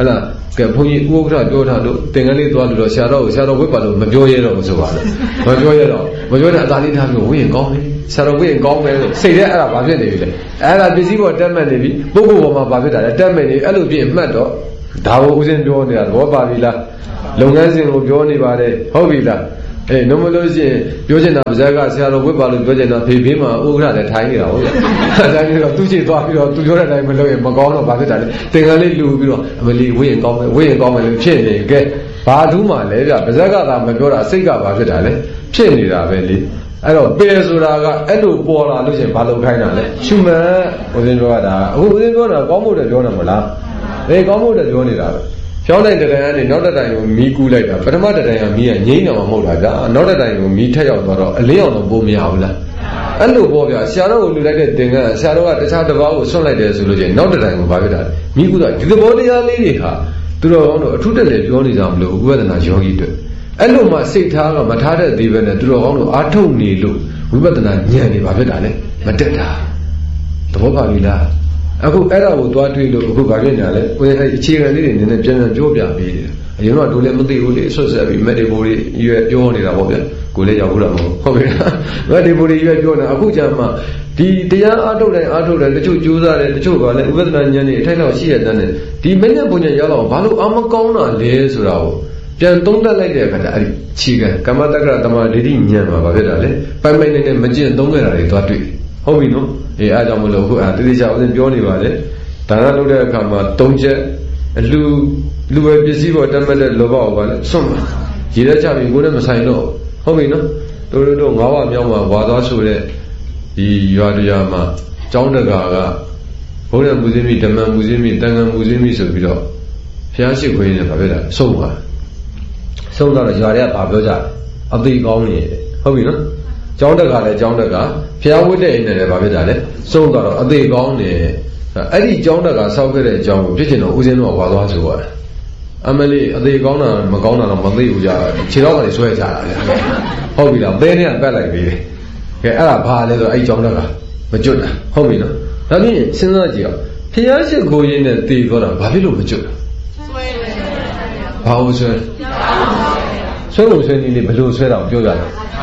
ကဲဘုန်းကြီးဥက္ကဋ္ဌပြောထားလို့သင်္ကန်းလေးသွားလို့တော့ဆရာတော်ကိုဆရာတော်ဝိပါလို့မပြောရတော့ဘူးဆိုပါလေမပြောရတော့မပြောတဲ့အသာလေးထားပြီးဝိရင်ကောင်းတယ်ဆရာတော်ဝိရင်ကောင်းတယ်လို့စိတ်ထဲအဲ့ဒါဘာဖြစ်နေပြီလဲအဲ့ဒါပစ္စည်းပေါ်တက်မှတ်နေပြီပုဂ္ဂိုလ်ပေါ်မှာဘာဖြစ်တာလဲတက်မှတ်နေအဲ့လိုပြင်မှတ်တော့ဒါကိုဦးဇင်းပြောနေတာသဘောပါပြီလားလုပ်ငန်းစဉ်ကိုပြောနေပါတယ်ဟုတ်ပြီလားအေးလုံးမလို့ရှိရင်ပြောချင်တာပါဇက်ကဆရာတော်ဝိပါလို့ပြောချင်တာဖေဖေးမှာဥက္ကဋ္ဌလည်းထိုင်နေတာဟုတ်လားဒါကြည့်တော့သူ့ချေသွားပြီးတော့သူပြောတဲ့အတိုင်းမလုပ်ရင်မကောင်းတော့ဘာဖြစ်တာလဲသင်္ကန်းလေးလူပြီးတော့အမလီဝိရင်ကောင်းမယ်ဝိရင်ကောင်းမယ်လို့ဖြစ်နေကဲဘာထူးမှလဲဗျပါဇက်ကသာမပြောတာစိတ်ကဘာဖြစ်တာလဲဖြစ်နေတာပဲလေအဲ့တော့ပယ်ဆိုတာကအဲ့လိုပေါ်လာလို့ရှိရင်ဘာလုပ်ခိုင်းတာလဲရှုမှတ်ဦးဇင်းပြောတာအခုဦးဇင်းပြောတာကောင်းဖို့တည်းပြောနေမလားအေးကောင်းဖို့တည်းပြောနေတာပဲဖြောင်းလိုက်တဲ့တိုင်ကနေနောက်တဲ့တိုင်ကိုမီးကူးလိုက်တာပထမတဲ့တိုင်ကမီးကငိမ့်နေမှာမဟုတ်တာဗျာနောက်တဲ့တိုင်ကိုမီးထက်ရောက်သွားတော့အလင်းအောင်တော့ပိုမရဘူးလားအဲ့လိုပေါ့ဗျာဆရာတော်ကိုလူလိုက်တဲ့သင်္ကန်းဆရာတော်ကတခြားတစ်ပါးကိုဆွန့်လိုက်တယ်ဆိုလို့ချင်းနောက်တဲ့တိုင်ကိုဘာဖြစ်တာလဲမီးကူးတော့ဒီသဘောတရားလေးတွေဟာသူတော်ကောင်းတို့အထုတက်လေပြောနေကြမလို့ဥပဒနာယောဂီတွေအဲ့လိုမှစိတ်ထားကမထားတဲ့သေးပဲနဲ့သူတော်ကောင်းတို့အာထုတ်နေလို့ဝိပဿနာဉာဏ်တွေဘာဖြစ်တာလဲမတက်တာသဘောပါပြီလားအခုအဲ့ဒါကိုသွားတွေးလို့အခုဘာဖြစ်နေလဲကိုယ်အဲ့အခြေခံလေးတွေနည်းနည်းပြန်ပြန်ပြောပြပေးတယ်အရင်တော့တို့လည်းမသိဘူးလေဆွတ်ဆက်ပြီးမက်ဒီဘိုတွေရွယ်ပြောနေတာပေါ့ဗျာကိုယ်လည်းရောက်ဘူးလားမဟုတ်ဟုတ်ပြီလားမက်ဒီဘိုတွေရွယ်ပြောနေတာအခုကျမှဒီတရားအားထုတ်တယ်အားထုတ်တယ်တချို့ကြိုးစားတယ်တချို့ကလည်းဥပဒနာဉာဏ်တွေအထိုက်လောက်ရှိရတဲ့နဲ့ဒီမဉ္ဇဉ်ပုံဉ္ဇဉ်ရောက်တော့ဘာလို့အမကောင်းတာလဲဆိုတာကိုပြန်သုံးသပ်လိုက်တဲ့အခါကျအဲ့ဒီခြေကကမ္မတက္ကရတမဒိဋ္ဌိဉာဏ်မှာဘာဖြစ်တာလဲပိုင်ပိုင်နေနေမကျင့်သုံးခဲ့တာတွေသွားတွေ့ဟုတ်ပြီနော်အေးအားကြောင့်မလို့အခုအာတိတိကျဦးဇင်းပြောနေပါလေဒါနလုပ်တဲ့အခါမှာသုံးချက်အလူလူပဲပစ္စည်းပေါ်တက်မဲ့တဲ့လောဘကိုပါလေစွန့်ပါရေထဲချပြီးကိုယ်နဲ့မဆိုင်တော့ဟုတ်ပြီနော်တို့တို့တို့ငါးပါးမြောက်မှာဝါသွားဆိုတဲ့ဒီရွာတရားမှာကျောင်းတကာကဘုရားမူဇင်းမိဓမ္မမူဇင်းမိတန်ခါမူဇင်းမိဆိုပြီးတော့ဘုရားရှိခိုးနေပါပဲလားဆုံးသွားဆုံးသွားတော့ရွာတွေကဘာပြောကြအသေးကောင်းနေဟုတ်ပြီနော်ကျောင်းတကာလည်းကျောင်းတကာဘုရားဝတ်တဲ့အိမ်နဲ့လည်းဘာဖြစ်တာလဲဆုံးသွားတော့အသေးကောင်းနေအဲ့ဒီကျောင်းတကာဆောက်ခဲ့တဲ့အကြောင်းကိုဖြစ်ချင်တော့ဦးဇင်းတို့ကဝါသွားဆိုရတယ်အမလေးအသေးကောင်းတာမကောင်းတာတော့မသိဘူးကြခြေတော့ကနေဆွဲကြတာလေဟုတ်ပြီလားဘဲနဲ့ပတ်လိုက်ပြီကဲအဲ့ဒါဘာလဲဆိုတော့အဲ့ကျောင်းတကာမကျွတ်တာဟုတ်ပြီနော်ဒါဖြင့်စဉ်းစားကြည့်အောင်ဘုရားရှိခိုးရင်းနဲ့တည်သွားတာဘာဖြစ်လို့မကျွတ်တာဆွဲတယ်ဘာလို့ဆွဲဆွဲလို့ဆွဲနေလေဘလို့ဆွဲတာကိုပြောကြတယ်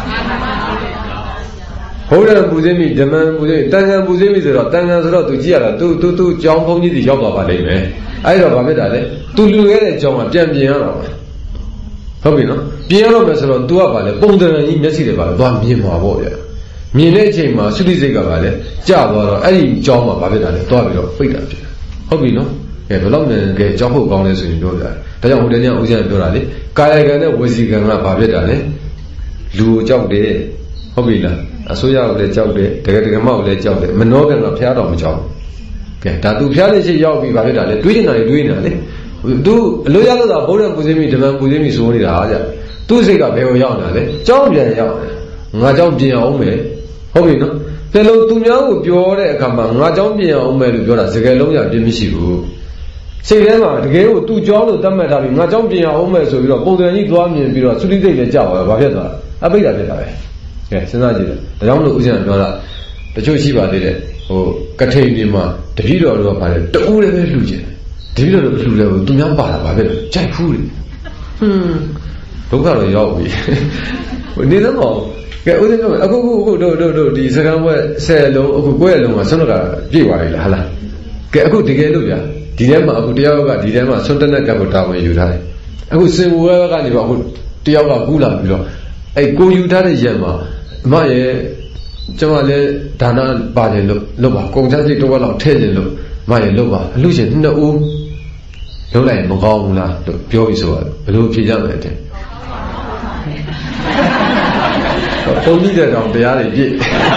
ဘုရားပူဇေမိဓမ္မပူဇေတန်ခါပူဇေမိဆိုတော့တန်ခါဆိုတော့သူကြည့်ရတာသူသူသူကြောင်းဘုန်းကြီးတွေရောက်သွားပါလိမ့်မယ်အဲ့တော့ဗာဖြစ်တာလေသူလူခဲ့တဲ့ကြောင်းကပြန်ပြင်ရတော့ဟုတ်ပြီနော်ပြင်ရတော့မယ်ဆိုတော့ तू ကဗာလေပုံတရံကြီးမျက်စိတွေဗာလေသွားမြင်မှာပေါ့ဗျာမြင်တဲ့အချိန်မှာသုတိစိတ်ကဗာလေကြာသွားတော့အဲ့ဒီကြောင်းမှာဗာဖြစ်တာလေသွားပြီးတော့ပိတ်တာဖြစ်တယ်ဟုတ်ပြီနော်ကဲဘယ်လောက်နဲ့ကဲကြောင်းဖို့ကောင်းလဲဆိုရင်ပြောပြတယ်ဒါကြောင့်ဟိုတည်းကဦးဇင်းပြောတာလေကာယကံနဲ့ဝစီကံကဗာဖြစ်တာလေလူကိုကြောက်တယ်ဟုတ်ပြီလားအစိုးရကိုလည်းကြောက်တယ်တကယ်တကယ်မောက်လည်းကြောက်တယ်မနောကံကဖျားတော်မကြောက်ကဲဒါသူဖျားတဲ့ရှိရောက်ပြီးပါဖြစ်တာလေတွေးနေတာလေတွေးနေတာလေသူအလိုရလို့သာဘုရားပူဇေမိဓမ္မပူဇေမိဆိုနေတာဟာကြသူ့စိတ်ကဘယ်ကိုရောက်နေတာလဲကြောင်းပြန်ရောက်ငါကြောင်းပြင်အောင်မယ်ဟုတ်ပြီနော်ဒါလို့သူများကိုပြောတဲ့အခါမှာငါကြောင်းပြင်အောင်မယ်လို့ပြောတာစကားလုံးရပြင်းမရှိဘူးစိတ်ထဲမှာတကယ်ကိုသူကြောင်းလို့တတ်မှတ်ထားပြီးငါကြောင်းပြင်အောင်မယ်ဆိုပြီးတော့ပုံစံကြီးသွားမြင်ပြီးတော့သုတိစိတ်လည်းကြောက်သွားဘာဖြစ်သွားအပိဋကဖြစ်တာပဲကဲစဉ်းစားကြည့်တယ်ဒါကြောင့်မလို့ဦးဇင်းကပြောတာတချို့ရှိပါသေးတယ်ဟိုကထိန်ပြင်မှာတပည့်တော်တို့ကပါတယ်တူးလည်းပဲလှူခြင်းတပည့်တော်တို့လှူလည်းသူများပါတာပါပဲကြိုက်ဖူးတယ်ဟွန်းဒုက္ခတော့ရောက်ပြီဟိုနေတော့ကဲဦးဇင်းကအခုခုအခုတို့တို့တို့ဒီစကံဝက်ဆယ်လုံးအခုကိုယ့်ရဲ့လုံးမှာဆွမ်းတော့ကပြည့်သွားပြီလားဟာလားကဲအခုတကယ်လို့ဗျာဒီထဲမှာအခုတယောက်ကဒီထဲမှာဆွမ်းတက်တဲ့ကပ်ကိုတာဝန်ယူထားတယ်အခုစင်ဝဲကနေတော့အခုတယောက်ကကူးလာပြီးတော့အဲ့ကိုယူထားတဲ့ရက်မှာအမရဲ့ကျွန်မလည်းဒါနပါတယ်လို့လုပ်ပါကုန်ချစိတ်တော့လောက်ထဲ့ခြင်းလို့မရဲ့လုပ်ပါအလူရှင်နှစ်ဦးလုပ်လိုက်မကောင်းဘူးလားလို့ပြောပြီးဆိုတော့ဘယ်လိုဖြေကြမလဲတဲ့ပုံကြည့်တဲ့တောင်တရားတွေပြည့်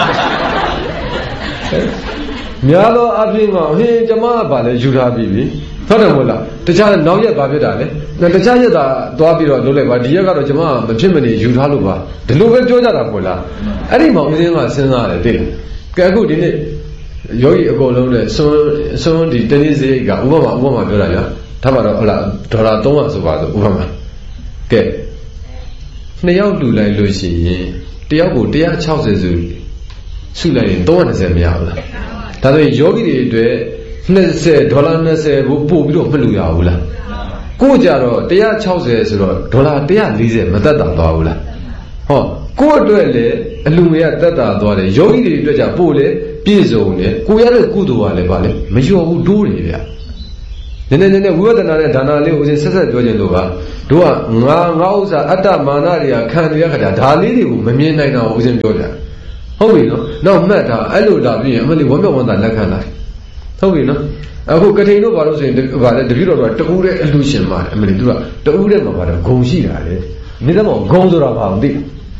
များသောအဖြစ်ကဟင်းကျမကပါလေယူထားပြီးပြီဟုတ်တယ်မို့လားတခြားနောက်ရက်ပါဖြစ်တာလေတခြားရက်သာသွားပြီးတော့လုပ်လိုက်ပါဒီရက်ကတော့ကျမမဖြစ်မနေယူထားလို့ပါဒီလိုပဲပြောကြတာမို့လားအဲ့ဒီမှာဦးဇင်းကစဉ်းစားတယ်သိလားကဲအခုဒီနေ့ယောဂီအကုန်လုံးနဲ့စွန်းစွန်းဒီတနည်းစရိတ်ကဥပမာဥပမာပြောတာညာဒါမှတော့ဟုတ်လားဒေါ်လာသုံးရာဆိုပါဆိုဥပမာကဲနှစ်ယောက်လူလိုက်လို့ရှိရင်တယောက်ကိုone hundred sixtyစုစုလိုက်ရင်three hundred twentyမရဘူးလားဒါဆိုရင်ယောဂီတွေအတွက်twentyဒေါ်လာtwentyကိုပို့ပြီးတော့မလူရဘူးလားကိုကြတော့one sixtyဆိုတော့ဒေါ်လာone fortyမသက်တာသွားဘူးလားဟောကိုအတွက်လေအလူငွေကသက်တာသွားတယ်ယောဂီတွေအတွက်ကြပို့လေပြည့်စုံတယ်ကိုရတဲ့ကုသိုလ်ကလည်းပါလေမလျော်ဘူးတိုးတယ်ဗျနည်းနည်းနည်းနည်းဝိပဿနာနဲ့ဒါနလေးကိုဦးဇင်းဆက်ဆက်ပြောခြင်းလို့ပါတို့ကငါငါဥစ္စာအတ္တမာနတွေကခံရခါကြဒါလေးတွေကိုမမြင်နိုင်တာကိုဦးဇင်းပြောကြဟုတ်ပြီနော်နောက်မှတ်တာအဲ့လိုလာပြီးရင်အမလေးဝမ်းမြောက်ဝမ်းသာလက်ခံလာဟုတ်ပြီနော်အခုကထိန်တို့ဘာလို့ဆိုရင်ဗာလေတပည့်တော်တို့ကတူးတဲ့အလူရှင်ပါတယ်အမလေးသူကတူးတဲ့မှာပါတယ်ဂုံရှိတာလေနေတော့ဂုံဆိုတာဘာအောင်သိဟ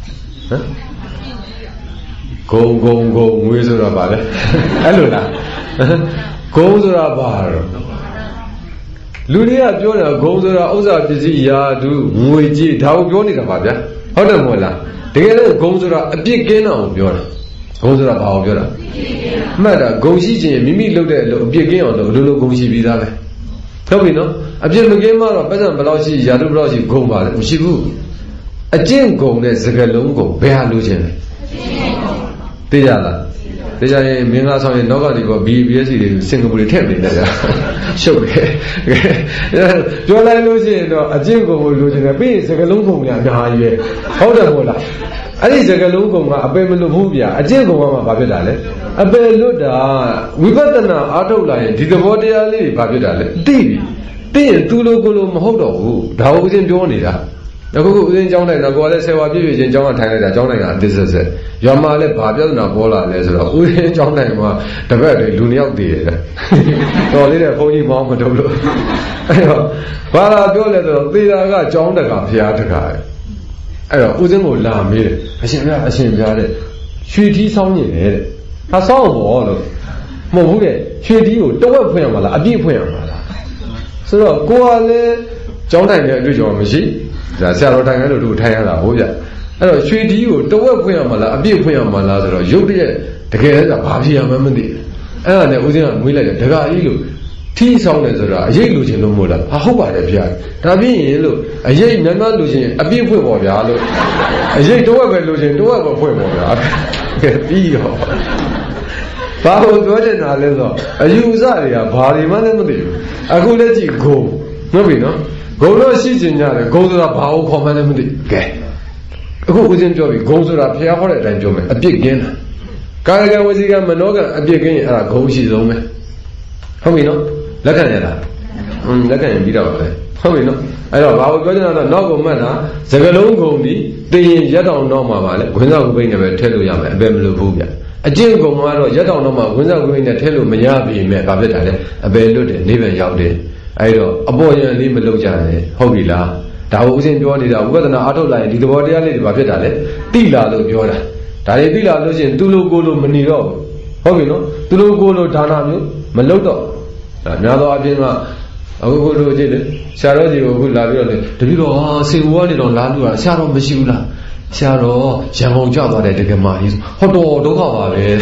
မ်ဂုံဂုံဂုံငွေဆိုတာဘာလဲအဲ့လိုလားဂုံဆိုတာဘာတော့လူတွေကပြောတာဂုံဆိုတာဥစ္စာပစ္စည်းယာတုငွေကြေးဒါကိုပြောနေတာပါဗျာဟုတ်တယ်မဟုတ်လားတကယ်လို့ဂုံဆိုတာအပြစ်ကင်းတာကိုပြောတာဂုံဆိုတာဘာကိုပြောတာမှတ်တာဂုံရှိခြင်းမိမိလုပ်တဲ့အလုပ်အပြစ်ကင်းအောင်လုပ်လို့လို့ဂုံရှိပြီးသားပဲဟုတ်ပြီနော်အပြစ်မကင်းမှတော့ပတ်စံဘယ်လောက်ရှိယာတုဘယ်လောက်ရှိဂုံပါလဲမရှိဘူးအကျင့်ဂုံနဲ့စကားလုံးဂုံဘယ်ဟာလိုချင်လဲသိကြလားသိကြရင်မင်္ဂလာဆောင်ရင်နောက်ကဒီက B B S C တွေစင်ကာပူတွေထည့်နေတယ်ကြာရှုပ်တယ်ပြောလိုက်လို့ရှိရင်တော့အကျင့်ဂုံကိုလိုချင်တယ်ပြီးရင်စကားလုံးဂုံကအများကြီးပဲဟုတ်တယ်မို့လားအဲ့ဒီစကားလုံးဂုံကအပယ်မလွတ်ဘူးဗျာအကျင့်ဂုံကမှဘာဖြစ်တာလဲအပယ်လွတ်တာဝိပဿနာအားထုတ်လာရင်ဒီသဘောတရားလေးတွေဘာဖြစ်တာလဲသိပြီသိရင်သူလိုကိုလိုမဟုတ်တော့ဘူးဒါကိုဦးဇင်းပြောနေတာအခုခုဦးဇင်းကျောင်းတိုင်းတော့ကိုယ်လည်းဆယ်ဝါပြည့်ပြည့်ချင်းကျောင်းကထိုင်လိုက်တာကျောင်းတိုင်းကအသစ်ဆက်ဆက်ရွာမှာလည်းဘာပြဿနာပေါ်လာလဲဆိုတော့ဦးဇင်းကျောင်းတိုင်းမှာတပတ်တည်းလူနှစ်ယောက်တည်တယ်တော်လေးတဲ့ဘုန်းကြီးမောင်းမထုတ်လို့အဲ့တော့ဘာလာပြောလဲဆိုတော့သေတာကကျောင်းတကာဖျားတကာအဲ့တော့ဦးဇင်းကိုလာမေးတယ်အရှင်ပြအရှင်ပြတဲ့ရွှေထီးဆောင်းနေတယ်တဲ့ဟာဆောင်းဘောလို့မဟုတ်ဘူးတဲ့ရွှေထီးကိုတဝက်ဖွင့်ရမှာလားအပြည့်ဖွင့်ရမှာလားဆိုတော့ကိုကလည်းကျောင်းတိုင်းနဲ့အတွေ့အကြုံမရှိဒါဆရာတော်တိုင်ကလို့သူထိုင်ရတာဟုတ်ဗျအဲ့တော့ရွှေထီးကိုတဝက်ဖွင့်ရမှာလားအပြည့်ဖွင့်ရမှာလားဆိုတော့ရုပ်တရက်တကယ်လည်းဘာဖြစ်ရမှန်းမသိအဲ့ဒါနဲ့ဦးဇင်းကမွေးလိုက်တယ်ဒကာကြီးလို့ထီးဆောင်တယ်ဆိုတာအရေးလူချင်းလို့မို့လားဟာဟုတ်ပါတယ်ဗျာဒါပြင်းရင်လို့အရေးနန်းနန်းလူချင်းအပြည့်ဖွင့်ပေါ်ဗျာလို့အရေးတဝက်ပဲလူချင်းတဝက်ပဲဖွင့်ပေါ်ဗျာကဲပြီးရောဘာလို့ပြောချင်တာလဲဆိုတော့အယူအဆတွေကဘာတွေမှလည်းမသိဘူးအခုလက်ကြည့်ဂုံဟုတ်ပြီနော်ဂုံတော့ရှိချင်ကြတယ်ဂုံဆိုတာဘာကိုခေါ်မှန်းလည်းမသိကဲအခုဦးဇင်းပြောပြီဂုံဆိုတာဖျားဟောတဲ့အတိုင်းပြောမယ်အပြစ်ကင်းတာကာယကံဝစီကံမနောကံအပြစ်ကင်းရင်အဲ့ဒါဂုံရှိဆုံးပဲဟုတ်ပြီနော်လက်ခံရလားဟွန်းလက်ခံရင်ပြီးတော့ပါပဲဟုတ်ပြီနော်အဲ့တော့ဘာကိုပြောချင်တာတော့နောက်ကိုမှတ်တာစကလုံးဂုံဒီတင်ရင်ရက်တောင်တော့မှာပါလေခွင်းစားကုပိနဲ့ပဲထည့်လို့ရမယ်အပဲမလို့ဘူးဗျအကျင့်ဂုံကတော့ရက်တောင်တော့မှာခွင်းစားကုပိနဲ့ထည့်လို့မရပြီမဲ့ဘာဖြစ်တာလဲအပဲလွတ်တယ်နေပဲရောက်တယ်အဲ့တော့အပေါ်ရန်လေးမလုပ်ကြနဲ့ဟုတ်ပြီလားဒါကိုဦးဇင်းပြောနေတာဝိပဿနာအားထုတ်လိုက်ရင်ဒီသဘောတရားလေးတွေဘာဖြစ်တာလဲတိလာလို့ပြောတာဒါတွေတိလာလို့ရှိရင်သူလိုကိုလိုမနေတော့ဘူးဟုတ်ပြီနော်သူလိုကိုလိုဒါနမျိုးမလုပ်တော့ဒါများသောအားဖြင့်ကအခုခုလိုကြည့်လေဆရာတော်ကြီးကိုအခုလာပြီးတော့လေတပည့်တော်ဟာစေဝါနေတော့လာလို့တာဆရာတော်မရှိဘူးလားဆရာတော်ရန်ကုန်ကြသွားတယ်တကယ်မှကြီးဟောတော်ဒုက္ခပါပဲ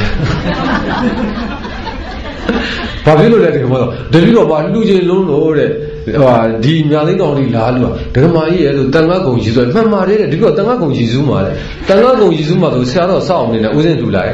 ဘာဖြစ်လို့လဲတကယ်မှတော့တပည့်တော်ဘာလူချင်းလုံးလို့တဲ့ဟာဒီညာသိန်းတော်ကြီးလာလို့တကယ်မှကြီးရဲ့လို့တန်ခါကုံကြီးဆိုမှန်ပါတယ်တဲ့ဒီကတော့တန်ခါကုံကြီးစုမှာလေတန်ခါကုံကြီးစုမှာဆိုဆရာတော်စောင့်နေတယ်ဦးစင်လူလာရဲ့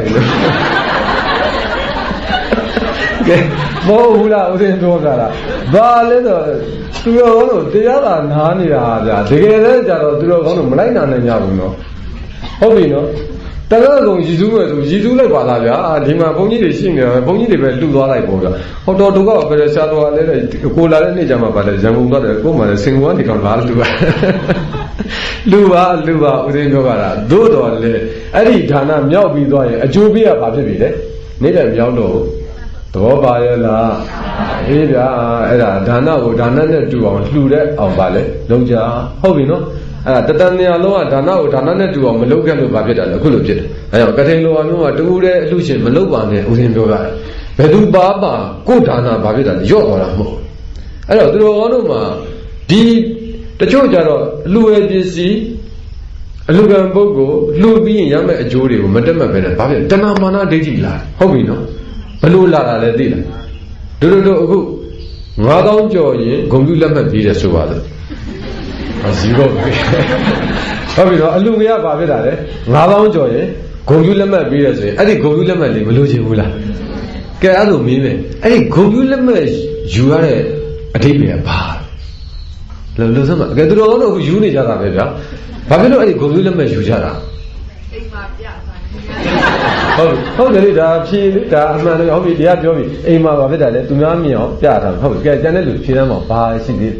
ကဲမဟုတ်ဘူးလားဦးစင်ပြောကြတာဘာလဲဆိုသူတော်ကောင်းတို့တရားသာနားနေတာဗျာတကယ်လည်းကြတော့သူတော်ကောင်းတို့မလိုက်နိုင်နိုင်ကြဘူးနော်ဟုတ်ပြီနော်တကယ်ဆုံးရည်စူးပဲဆိုရည်စူးလိုက်ပါလားဗျာဒီမှာဘုန်းကြီးတွေရှိနေတယ်ဘုန်းကြီးတွေပဲလှူသွားလိုက်ပေါ့ဗျာဟောတော်ဒုက္ခပဲဆရာတော်ကလည်းကိုလာတဲ့နေ့ကျမှပါလဲရန်ကုန်သွားတယ်ကိုမှလည်းစင်ကုန်ကနေတော့လာလှူပါလှူပါလှူပါဦးစင်းပြောတာသို့တော်လေအဲ့ဒီဌာနမြောက်ပြီးသွားရင်အကျိုးပေးရပါဖြစ်ပြီလေနေ့တည်းမြောက်တော့သဘောပါရဲ့လားအေးဗျာအဲ့ဒါဒါနကိုဒါနနဲ့တူအောင်လှူတဲ့အောင်ပါလေလုံးကြဟုတ်ပြီနော်အဲ့ဒါတတန်နေရာလုံးကဒါနကိုဒါနနဲ့တူအောင်မလုပ်ခဲ့လို့ဘာဖြစ်တာလဲအခုလိုဖြစ်တယ်အဲကြောင့်ကထိန်လိုအမျိုးကတူတဲ့အလှရှင်မလုပ်ပါနဲ့ဦးဇင်းပြောရတယ်ဘယ်သူပါပါကိုဒါနဘာဖြစ်တာလဲရော့သွားတာမဟုတ်အဲ့တော့သူတော်ကောင်းတို့မှာဒီတချို့ကြတော့အလှဝဲပစ္စည်းအလှကံပုဂ္ဂိုလ်လှူပြီးရင်ရမယ့်အကျိုးတွေကိုမတက်မှတ်ပဲနဲ့ဘာဖြစ်တဏမာနဒိဋ္ဌိလာဟုတ်ပြီနော်ဘလို့လာတာလဲသိလားတို့တို့တို့အခုငါးသောင်းကျော်ရင်ဂုံပြူလက်မှတ်ပြီးတယ်ဆိုပါလို့ဇီရောဟုတ်ပြီတော့အလူငရပါဖြစ်တာလေငါးသောင်းကျော်ရင်ဂုံပြူလက်မှတ်ပြီးတယ်ဆိုရင်အဲ့ဒီဂုံပြူလက်မှတ်လေးမလို့ချင်ဘူးလားကဲအဲ့လိုမင်းပဲအဲ့ဒီဂုံပြူလက်မှတ်ယူရတဲ့အဓိပ္ပာယ်ကဘာလို့လို့စမ်းကဲသူတော်ကောင်းတို့ယူနေကြတာပဲဗျာဘာဖြစ်လို့အဲ့ဒီဂုံမျိုးလက်မဲ့ယူကြတာအိမ်မှာပြဟုတ်ဟုတ်တယ်လေဒါဖြေဒါအမှန်တော့ဟုတ်ပြီတရားပြောပြီအိမ်မှာဘာဖြစ်တာလဲသူများမြင်အောင်ပြတာဟုတ်ကဲကျန်တဲ့လူဖြေတမ်းမှာဘာရှိသေး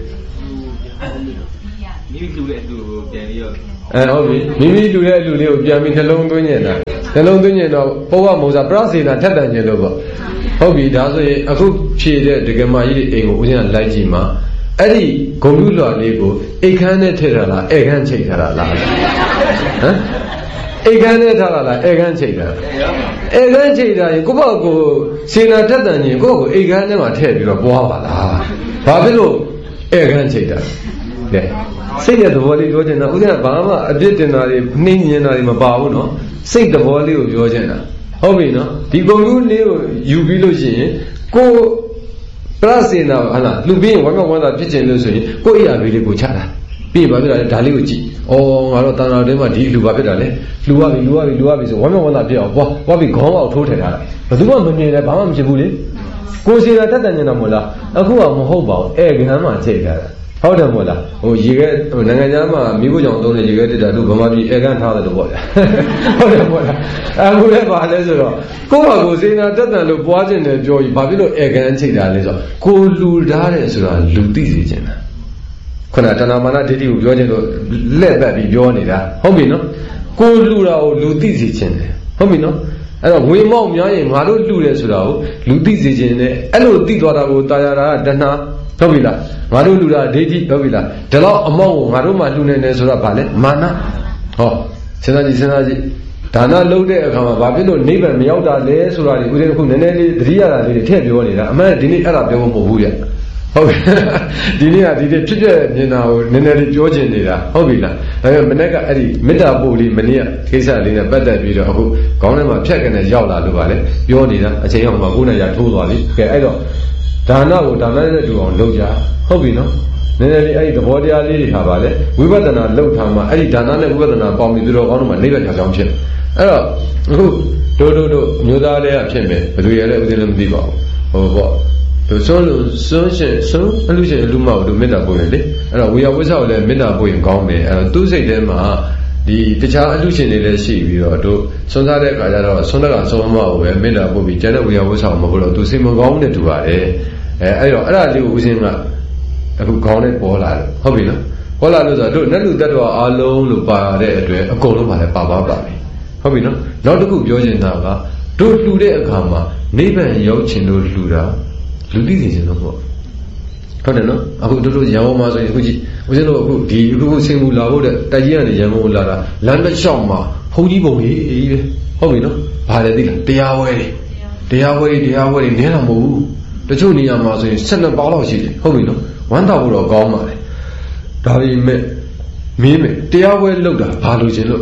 မိမိလူတဲ့အလူကိုပြန်ပြီးတော့အဲဟုတ်ပြီမိမိလူတဲ့အလူလေးကိုပြန်ပြီးနှလုံးသွင်းနေတာနှလုံးသွင်းရင်တော့ဘဝမုံစားပရစေနာထက်တန်ခြင်းလို့ပေါ့ဟုတ်ပြီဒါဆိုရင်အခုဖြေတဲ့ဒကမာကြီးတွေအိမ်ကိုဦးဇင်းကလိုက်ကြည့်မှာအဲ့ဒီဂုံလူလွှာလေးကိုအိတ်ခမ်းနဲ့ထည့်ထားလားဧကန်းချိတ်ထားလားဟမ်ဧကန်းနဲ့ထားတာလားဧကန်းချိတ်တာဧကန်းချိတ်တာရင်ကိုယ့်ဘကိုစေနာထက်တန်ခြင်းကိုယ့်ကိုဧကန်းထဲမှာထည့်ပြီးတော့ပွားပါလားဘာဖြစ်လို့ဧကန်းချိတ်တာလဲစိတ်ရဲ့သဘောလေးပြောချင်တာဦးဇင်းကဘာမှအပြစ်တင်တာတွေနှိမ့်ညင်တာတွေမပါဘူးနော်စိတ်သဘောလေးကိုပြောချင်တာဟုတ်ပြီနော်ဒီကွန်ပျူတာလေးကိုယူပြီးလို့ရှိရင်ကိုပရစေနာဟာလားလူပြီးရင်ဝမ်းမြောက်ဝမ်းသာဖြစ်ခြင်းလို့ဆိုရင်ကိုယ့်အရာလေးကိုချတာပြီးပါပြီလားဒါလေးကိုကြည့်ဩငါတော့တန်တော်တဲမှာဒီလူပါဖြစ်တာလေလူရပြီလူရပြီလူရပြီဆိုဝမ်းမြောက်ဝမ်းသာဖြစ်အောင်ပွားပွားပြီးခေါင်းအောက်ထိုးထည့်ထားတာဘယ်သူမှမမြင်လဲဘာမှမဖြစ်ဘူးလေကိုယ်စီတာတက်တန်နေတာမဟုတ်လားအခုကမဟုတ်ပါဘူးအဲကမ်းမှချိန်ထားတာဟုတ်တယ်မို့လားဟိုရေခဲနိုင်ငံသားမှာမိဖို့ကြောင့်သုံးတဲ့ရေခဲတက်တာတို့ဗမာပြည်အဲကန်းထားတယ်လို့ပေါ့ဗျာဟုတ်တယ်မို့လားအခုလည်းပါလဲဆိုတော့ကိုယ့်ဘာကိုစေနာတက်တန်လို့ပွားခြင်းတယ်ပြောပြီးဘာဖြစ်လို့အဲကန်းချိန်တာလဲဆိုတော့ကိုလူထားတယ်ဆိုတာလူသိစေခြင်းတာခုနတဏမာနဒိဋ္ဌိကိုပြောခြင်းလို့လက်ပတ်ပြီးပြောနေတာဟုတ်ပြီနော်ကိုလူတာကိုလူသိစေခြင်းတယ်ဟုတ်ပြီနော်အဲ့တော့ဝေမောက်များရင်ငါတို့လူတယ်ဆိုတာကိုလူသိစေခြင်းနဲ့အဲ့လိုသိသွားတာကိုတာယာတာကတဏှာဟုတ်ပြီလားငါတို့လူတာဒိဋ္ဌိဟုတ်ပြီလားဒီလောက်အမောက်ကိုငါတို့မှလူနေတယ်ဆိုတာဗာလဲမာနဟောစဉ်းစားကြည့်စဉ်းစားကြည့်ဒါနလုပ်တဲ့အခါမှာဘာဖြစ်လို့နိဗ္ဗာန်မရောက်တာလဲဆိုတာဒီဦးဇင်းကခုနည်းနည်းလေးသတိရတာလေးတွေထည့်ပြောနေတာအမှန်ဒီနေ့အဲ့ဒါပြောဖို့မဟုတ်ဘူးဗျဟုတ်ပြီဒီနေ့ကဒီနေ့ဖြစ်ဖြစ်မြင်တာကိုနည်းနည်းလေးပြောချင်နေတာဟုတ်ပြီလားဒါပေမဲ့မနေ့ကအဲ့ဒီမေတ္တာပို့လေးမနေ့ကကိစ္စလေးနဲ့ပတ်သက်ပြီးတော့အခုခေါင်းထဲမှာဖြတ်ကနေရောက်လာလို့ပါလေပြောနေတာအချိန်ရောက်မှကိုယ်နဲ့ရထိုးသွားပြီကဲအဲ့တော့ဒါနကိုဒါနနဲ့တူအောင်လုပ်ကြဟုတ်ပြီနော်နည်းနည်းလေးအဲ့ဒီသဘောတရားလေးတွေထားပါလေဝိပဿနာလုပ်ထားမှအဲ့ဒီဒါနနဲ့ဝိပဿနာပေါင်းပြီးသူတော်ကောင်းတို့မှာနိဗ္ဗာန်ချောင်းဖြစ်အဲ့တော့အခုတို့တို့တို့မျိုးသားလေးကဖြစ်မယ်ဘယ်သူရလဲဥစဉ်လည်းမသိပါဘူးဟိုပေါ့သူဆုံးလို့ဆုံးရှင်ဆုံးအလူရှင်အလူမကိုသူမေတ္တာပို့တယ်လေအဲ့တော့ဝေယဝိဇ္ဇကိုလည်းမေတ္တာပို့ရင်ကောင်းတယ်အဲ့တော့သူ့စိတ်ထဲမှာဒီတခြားအလူရှင်တွေလည်းရှိပြီးတော့တို့ဆွမ်းစားတဲ့အခါကျတော့ဆွမ်းတက်ကဆုံးမကိုပဲမေတ္တာပို့ပြီးကျန်တဲ့ဝေယဝိဇ္ဇကိုမဟုတ်တော့သူစိတ်မကောင်းတဲ့တူပါတယ်အဲအဲ့တော့အဲ့ဒါလေးကိုဦးဇင်းကအခုခေါင်းနဲ့ပေါ်လာတယ်ဟုတ်ပြီနော်ပေါ်လာလို့ဆိုတော့တို့နတ်လူတ attva အားလုံးလို့ပါတဲ့အတွက်အကုန်လုံးပါလဲပါပါပါပြီဟုတ်ပြီနော်နောက်တစ်ခုပြောချင်တာကတို့လှူတဲ့အခါမှာနိဗ္ဗာန်ရောက်ခြင်းလို့လှူတာလူသိသိခြင်းတော့ပေါ့ဟုတ်တယ်နော်အခုတို့တို့ရန်ကုန်မှာဆိုရင်အခုကြည့်ဦးဇင်းတို့အခုဒီအခုခုဆင်မူလာဖို့တဲ့တိုက်ကြီးကနေရန်ကုန်လာတာလမ်းတစ်လျှောက်မှာဘုန်းကြီးပုံကြီးပဲဟုတ်ပြီနော်ဘာလဲသိလားတရားဝဲတွေတရားဝဲတွေတရားဝဲတွေနည်းတာမဟုတ်ဘူးတချို့နေရာမှာဆိုရင်၁၂ပေါင်းလောက်ရှိတယ်ဟုတ်ပြီနော်ဝမ်းတောက်ဖို့တော့ကောင်းပါလေဒါပေမဲ့မင်းမဲ့တရားဝဲလောက်တာဘာလို့ခြင်းလို့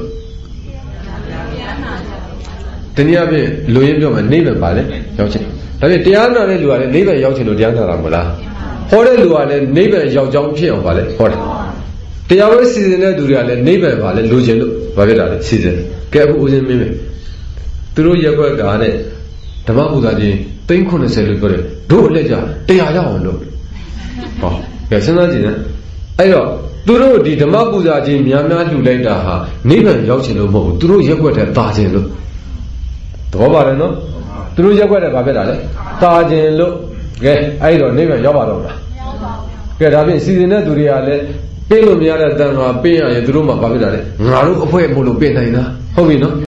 တနည်းအားဖြင့်လူရင်းပြောမှာနိဗ္ဗာန်ပါလေရောက်ခြင်းဒါပေမဲ့တရားနာတဲ့လူကလည်းနိဗ္ဗာန်ရောက်ခြင်းလို့တရားနာတာမဟုတ်လားဟောတဲ့လူကလည်းနိဗ္ဗာန်ရောက်ကြောင်းဖြစ်အောင်ပါလေဟောတယ်တရားဝဲစီစဉ်တဲ့သူတွေကလည်းနိဗ္ဗာန်ပါလေလူခြင်းလို့ဘာဖြစ်တာလဲစီစဉ်ကဲအခုဦးဇင်းမင်းမဲ့သူတို့ရက်ွက်ကနဲ့ဓမ္မပူဇာခြင်းသိန်း90လို့ပြောတယ်တို့အလက်ကြတရားရအောင်လုပ်ဟောကဲစဉ်းစားကြည့်နော်အဲ့တော့သူတို့ဒီဓမ္မပူဇာခြင်းများများလှူလိုက်တာဟာနိဗ္ဗာန်ရောက်ခြင်းလို့မဟုတ်ဘူးသူတို့ရက်ွက်တဲ့တာခြင်းလို့သဘောပါတယ်နော်သူတို့ရက်ွက်တဲ့ဘာဖြစ်တာလဲတာခြင်းလို့ကဲအဲ့တော့နိဗ္ဗာန်ရောက်ပါတော့မလားကဲဒါဖြင့်စီစဉ်တဲ့သူတွေကလည်းပေးလို့မရတဲ့တန်ခါပေးရရင်သူတို့မှဘာဖြစ်တာလဲငါတို့အဖွဲ့မို့လို့ပေးနိုင်တာဟုတ်ပြီနော်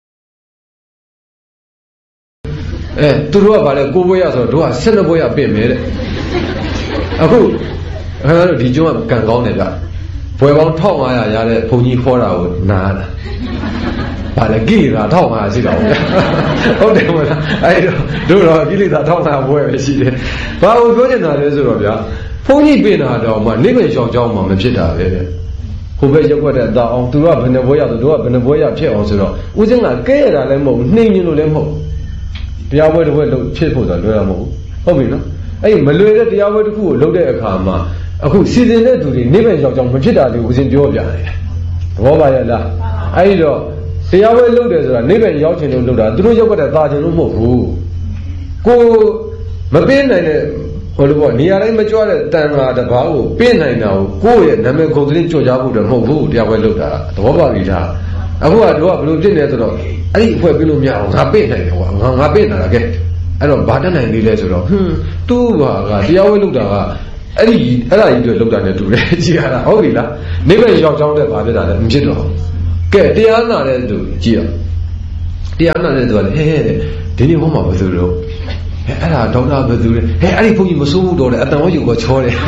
အဲသူတို့ကဗာလဲကိုဘွဲရဆိုတော့တို့က၁၂ဘွဲရပြင်မယ်တဲ့အခုခင်ဗျားတို့ဒီကျွန်းကကံကောင်းတယ်ဗျဘွဲပေါင်း၁၅၀၀ရတဲ့ဘုံကြီးခေါ်တာကိုနားတာဗာလဲကိလေသာ၁၅၀၀ရှိတာဗျဟုတ်တယ်မလားအဲ့တော့တို့တော့ကိလေသာ၁၅၀၀ဘွဲပဲရှိတယ်ဘာလို့ပြောချင်တာလဲဆိုတော့ဗျာဘုံကြီးပြင်တာတော့မှနိဗ္ဗာန်ရှောင်ကြောင်းမှမဖြစ်တာပဲတဲ့ဟိုဘက်ရက်ွက်တဲ့အတောင်သူတို့ကဘယ်နှဘွဲရဆိုတို့ကဘယ်နှဘွဲရဖြစ်အောင်ဆိုတော့ဦးစင်းကကဲရတာလည်းမဟုတ်နှိမ့်ညင်လို့လည်းမဟုတ်တရားပွဲတစ်ပွဲလုပ်ဖြစ်ဖို့ဆိုလွယ်တာမဟုတ်ဘူးဟုတ်ပြီနော်အဲ့မလွယ်တဲ့တရားပွဲတစ်ခုကိုလုပ်တဲ့အခါမှာအခုစီစဉ်တဲ့သူတွေနိဗ္ဗာန်ရောက်ကြောင်းမဖြစ်တာတွေကိုဦးဇင်းပြောပြတယ်သဘောပါရဲ့လားအဲ့တော့တရားပွဲလုပ်တယ်ဆိုတာနိဗ္ဗာန်ရောက်ခြင်းလို့လုပ်တာသူတို့ရောက်တဲ့သာခြင်းလို့မဟုတ်ဘူးကိုမပေးနိုင်တဲ့ဟိုလိုပေါ့နေရာတိုင်းမကြွတဲ့တန်ဃာတစ်ပါးကိုပြင့်နိုင်တာကိုကိုယ့်ရဲ့နာမည်ကုန်သတင်းကြော်ကြားဖို့တော့မဟုတ်ဘူးတရားပွဲလုပ်တာသဘောပေါက်ပြီလားအခုကတော့ဘယ်လိုဖြစ်နေဆိုတော့အဲ့ဒီအဖွဲ့ပြလို့မရအောင်ငါပြင့်နိုင်တယ်ကွာငါငါပြင့်တာကဲအဲ့တော့ဘာတတ်နိုင်သေးလဲဆိုတော့ဟွန်းသူ့ဘာကတရားပွဲလုပ်တာကအဲ့ဒီအဲ့ဒါကြီးတွေလောက်တာနဲ့တူတယ်ကြည်ရတာဟုတ်ပြီလားနိဗ္ဗာန်ရောက်ကြောင်းတဲ့ဘာဖြစ်တာလဲမဖြစ်တော့ကဲတရားနာတဲ့သူကြည်ရတရားနာတဲ့သူကလည်းဟဲဟဲဒီနေ့ဟောမှာဘယ်သူလို့အဲ့ဒါဒေါက်တာဘယ်သူလဲဟဲအဲ့ဒီဘုန်းကြီးမစိုးဘူးတော့လေအတန်ဝယူကချောတယ်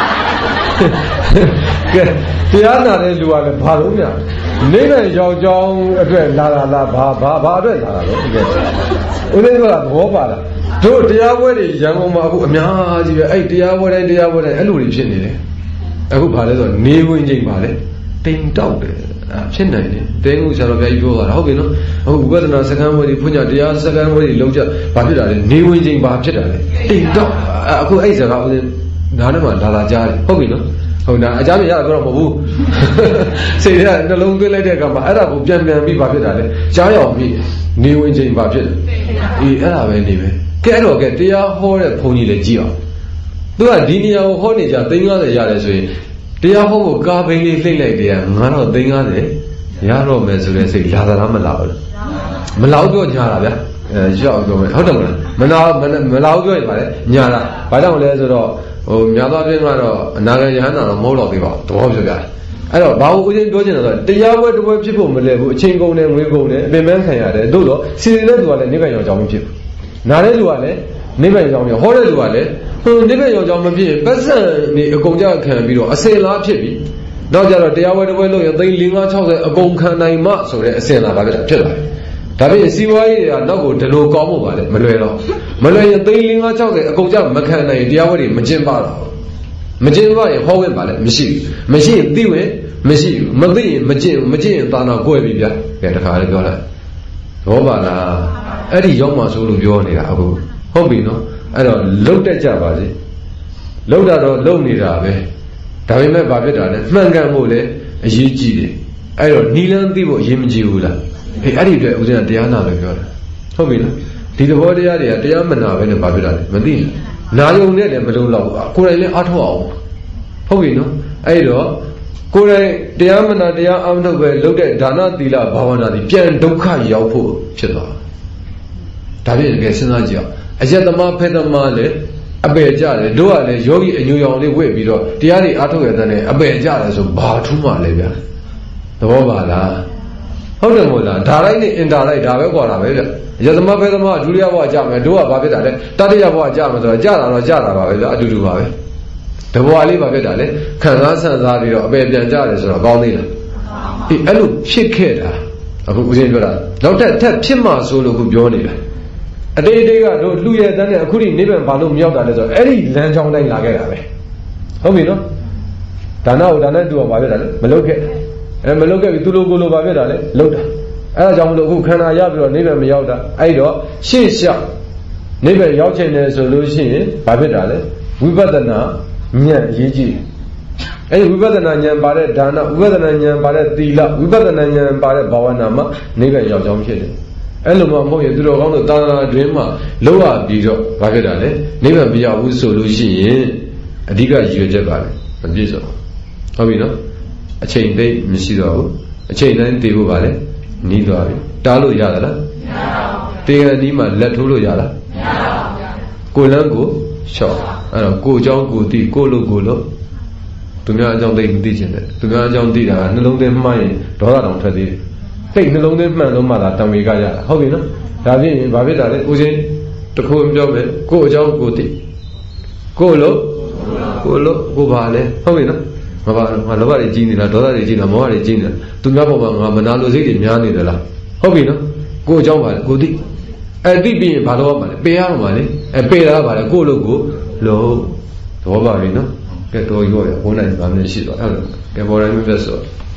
ကဲတရားနာတဲ့လူကလည်းဘာလို့များနိဗ္ဗာန်ရောက်ကြောင်းအတွက်လာလာလာဘာဘာဘာအတွက်လာတာလဲဒီကဲဦးလေးကသဘောပါလားတို့တရားပွဲတွေရန်ကုန်မှာအခုအများကြီးပဲအဲ့တရားပွဲတိုင်းတရားပွဲတိုင်းအဲ့လိုတွေဖြစ်နေတယ်အခုဘာလဲဆိုတော့နေဝင်ချိန်ပါလေတိမ်တောက်တယ်အာဖြစ်နိုင်တယ်တင်းကိုဆရာတော်ဘုရားကြီးပြောတာဟုတ်ပြီနော်အခုဝိပဿနာစကံပွဲတွေဖွင့်ကြတရားစကံပွဲတွေလုံးကြဘာဖြစ်တာလဲနေဝင်ချိန်ပါဖြစ်တာလေတိမ်တောက်အခုအဲ့စကားဦးလေးနားထဲမှာလာလာကြားတယ်ဟုတ်ပြီနော်ဟုတ်လားအကြမ်းရတော့မဟုတ်ဘူးစိတ်ကနှလုံးသွင်းလိုက်တဲ့အခါမှာအဲ့ဒါကိုပြန်ပြန်ပြီးဘာဖြစ်တာလဲကြားရောက်ပြီးနေဝင်ချိန်ဘာဖြစ်လဲအေးအဲ့ဒါပဲနေပဲကဲအဲ့တော့ကဲတရားဟောတဲ့ဘုန်းကြီးလည်းကြည့်အောင်သူကဒီနေရာကိုဟောနေကြသိန်း၅၀ရတယ်ဆိုရင်တရားဟောဖို့ကားဘိန်းလေးလှိမ့်လိုက်တယ်ငါတော့သိန်း၅၀ရတော့မယ်ဆိုတဲ့စိတ်လာသလားမလာဘူးမလာတော့ညာတာဗျာအဲရောက်တော့မယ်ဟုတ်တယ်မလားမလာမလာပြောရင်ပါလေညာတာဘာကြောင့်လဲဆိုတော့ဟိုများသောအားဖြင့်ကတော့အနာဂတ်ယဟန္တာတော့မဟုတ်တော့သေးပါဘူးသဘောပြောကြတယ်အဲ့တော့ဘာကိုဦးဇင်းပြောချင်တာဆိုတရားပွဲတစ်ပွဲဖြစ်ဖို့မလဲဘူးအချိန်ကုန်တယ်ငွေကုန်တယ်အပင်ပန်းခံရတယ်သို့တော့စီစဉ်တဲ့သူကလည်းနိဗ္ဗာန်ရောက်ကြောင်းဖြစ်နားတဲ့လူကလည်းနိဗ္ဗာန်ရောက်ကြောင်းဟောတဲ့လူကလည်းဟိုနိဗ္ဗာန်ရောက်ကြောင်းမဖြစ်ပတ်စံနေအကုန်ကြခံပြီးတော့အစင်လားဖြစ်ပြီနောက်ကြတော့တရားပွဲတစ်ပွဲလုပ်ရင်သိန်း၄၅၆၀အကုန်ခံနိုင်မှဆိုတဲ့အစင်လားပါပဲဖြစ်လာတယ်ဒါဖြင့်စီဝါရေးတွေကနောက်ကိုဒီလိုကောင်းဖို့ပါလေမလွယ်တော့မလွယ်ရင်သိန်း၄၅၆၀အကုန်ကြမခံနိုင်တရားပွဲတွေမကျင်းပတော့မကျင်းပရင်ဟောဝင်ပါလေမရှိဘူးမရှိရင်သိဝင်မရှိဘူးမသိရင်မကျင့်မကျင့်ရင်သာနာကွဲပြီဗျာကဲတခါလေးပြောလိုက်ဘောပါလားအဲ့ဒီရောက်မှဆိုလို့ပြောနေတာအခုဟုတ်ပြီနော်အဲ့တော့လှုပ်တတ်ကြပါစေလှုပ်တာတော့လှုပ်နေတာပဲဒါပေမဲ့ဘာဖြစ်တာလဲမှန်ကန်ဖို့လဲအရေးကြီးတယ်အဲ့တော့နီလန်းသိဖို့အရေးမကြီးဘူးလားဟေးအဲ့ဒီအတွက်ဦးဇင်းကတရားနာလို့ပြောတာဟုတ်ပြီလားဒီသဘောတရားတွေကတရားမနာပဲနဲ့ဘာဖြစ်တာလဲမသိဘူးနာယုံနဲ့လည်းမလုံလောက်ဘူးကိုယ်တိုင်လည်းအားထုတ်အောင်ဟုတ်ပြီနော်အဲ့တော့ကိုယ်တိုင်တရားမနာတရားအမှန်ထုတ်ပဲလုပ်တဲ့ဒါနသီလဘာဝနာတွေပြန်ဒုက္ခရောက်ဖို့ဖြစ်သွားဒါဖြင့်တကယ်စဉ်းစားကြည့်အောင်အယက်သမားဖက်သမားလည်းအပယ်ကြတယ်တို့ကလည်းယောဂီအညူရောင်လေးဝင့်ပြီးတော့တရားတွေအားထုတ်ရတဲ့အပယ်ကြတယ်ဆိုဘာထူးမှလဲဗျာသဘောပါလားဟုတ်တယ်မို့လားဒါလိုက်နဲ့အင်တာလိုက်ဒါပဲခေါ်တာပဲဗျအယက်သမားဖက်သမားဒုတိယဘဝကြမယ်တို့ကဘာဖြစ်တာလဲတတိယဘဝကြမယ်ဆိုတော့ကြတာတော့ကြတာပါပဲဗျအတူတူပါပဲတဘွားလေးပါဖြစ်တာလေခံစားဆန်းစားပြီးတော့အပယ်ပြန်ကြတယ်ဆိုတော့ကောင်းသေးလားအေးအဲ့လိုဖြစ်ခဲ့တာအခုဦးဇင်းပြောတာနောက်ထပ်ထပ်ဖြစ်မှဆိုလို့ခုပြောနေတာအတေးတေးကတို့လူရဲ့တန်းနဲ့အခုဒီနိဗ္ဗာန်ဘာလို့မရောက်တာလဲဆိုတော့အဲ့ဒီလမ်းကြောင်းတိုင်းလာခဲ့တာပဲဟုတ်ပြီနော်ဒါနဟုတ်ဒါနဲ့တူအောင်ပါဖြစ်တာလေမလုပ်ခဲ့အဲမလုပ်ခဲ့ပြီသူလိုကိုလိုပါဖြစ်တာလေလုပ်တာအဲ့ဒါကြောင့်မလို့အခုခန္ဓာရပြီးတော့နိဗ္ဗာန်မရောက်တာအဲ့တော့ရှေ့လျှောက်နိဗ္ဗာန်ရောက်ချင်တယ်ဆိုလို့ရှိရင်ဘာဖြစ်တာလဲဝိပဿနာဉာဏ်အရေးကြီးအဲဒီဝိပဿနာဉာဏ်ပါတဲ့ဒါနဝိပဿနာဉာဏ်ပါတဲ့သီလဝိပဿနာဉာဏ်ပါတဲ့ဘာဝနာမှာနိဗ္ဗာန်ရောက်ကြောင်းဖြစ်တယ်အဲ့လိုမှမဟုတ်ရင်သူတော်ကောင်းတို့သာသနာတွင်မှာလောက်ရပြီးတော့ဘာဖြစ်တာလဲနိဗ္ဗာန်မရောက်ဘူးဆိုလို့ရှိရင်အဓိကရည်ရွယ်ချက်ပါလေမပြည့်စုံဟုတ်ပြီနော်အချိန်သိမရှိတော့ဘူးအချိန်တိုင်းတည်ဖို့ပါလေနီးသွားပြီတားလို့ရသလားမရပါဘူးတေကနီးမှာလက်ထိုးလို့ရလားမရပါဘူးကိုလန်းကိုရှော့အဲ့တော့ကိုเจ้าကိုသိကိုလို့ကိုလို့သူများအကြောင်းသိမသိချင်တယ်သူများအကြောင်းသိတာကနှလုံးသွင်းမှန်းရင်ဒေါသတောင်ထွက်သေးတယ်သိနှလုံးသွင်းမှန်လို့မှသာတံဝေကရတာဟုတ်ပြီနော်ဒါဖြင့်ဘာဖြစ်တာလဲဦးစင်းတခုပြောမယ်ကိုအကြောင်းကိုသိကိုလို့ကိုလို့ကိုပါလဲဟုတ်ပြီနော်မပါငါလောဘတွေကြီးနေလားဒေါသတွေကြီးလားမောဟတွေကြီးနေလားသူများပေါ်မှာငါမနာလိုစိတ်တွေများနေသလားဟုတ်ပြီနော်ကိုအကြောင်းပါလေကိုသိအဲ့သိပြီးရင်ဘာလို့ရမှာလဲပေရမှာလေအဲ့ပေတာကဘာလဲကိုလို့ကိုလို့သဘောပါပြီနော်ကဲတော်ရောရဘုန်းနိုင်ပါမယ်ရှိတော့အဲ့ဒါကဲပေါ်တိုင်းမပြတ်ဆို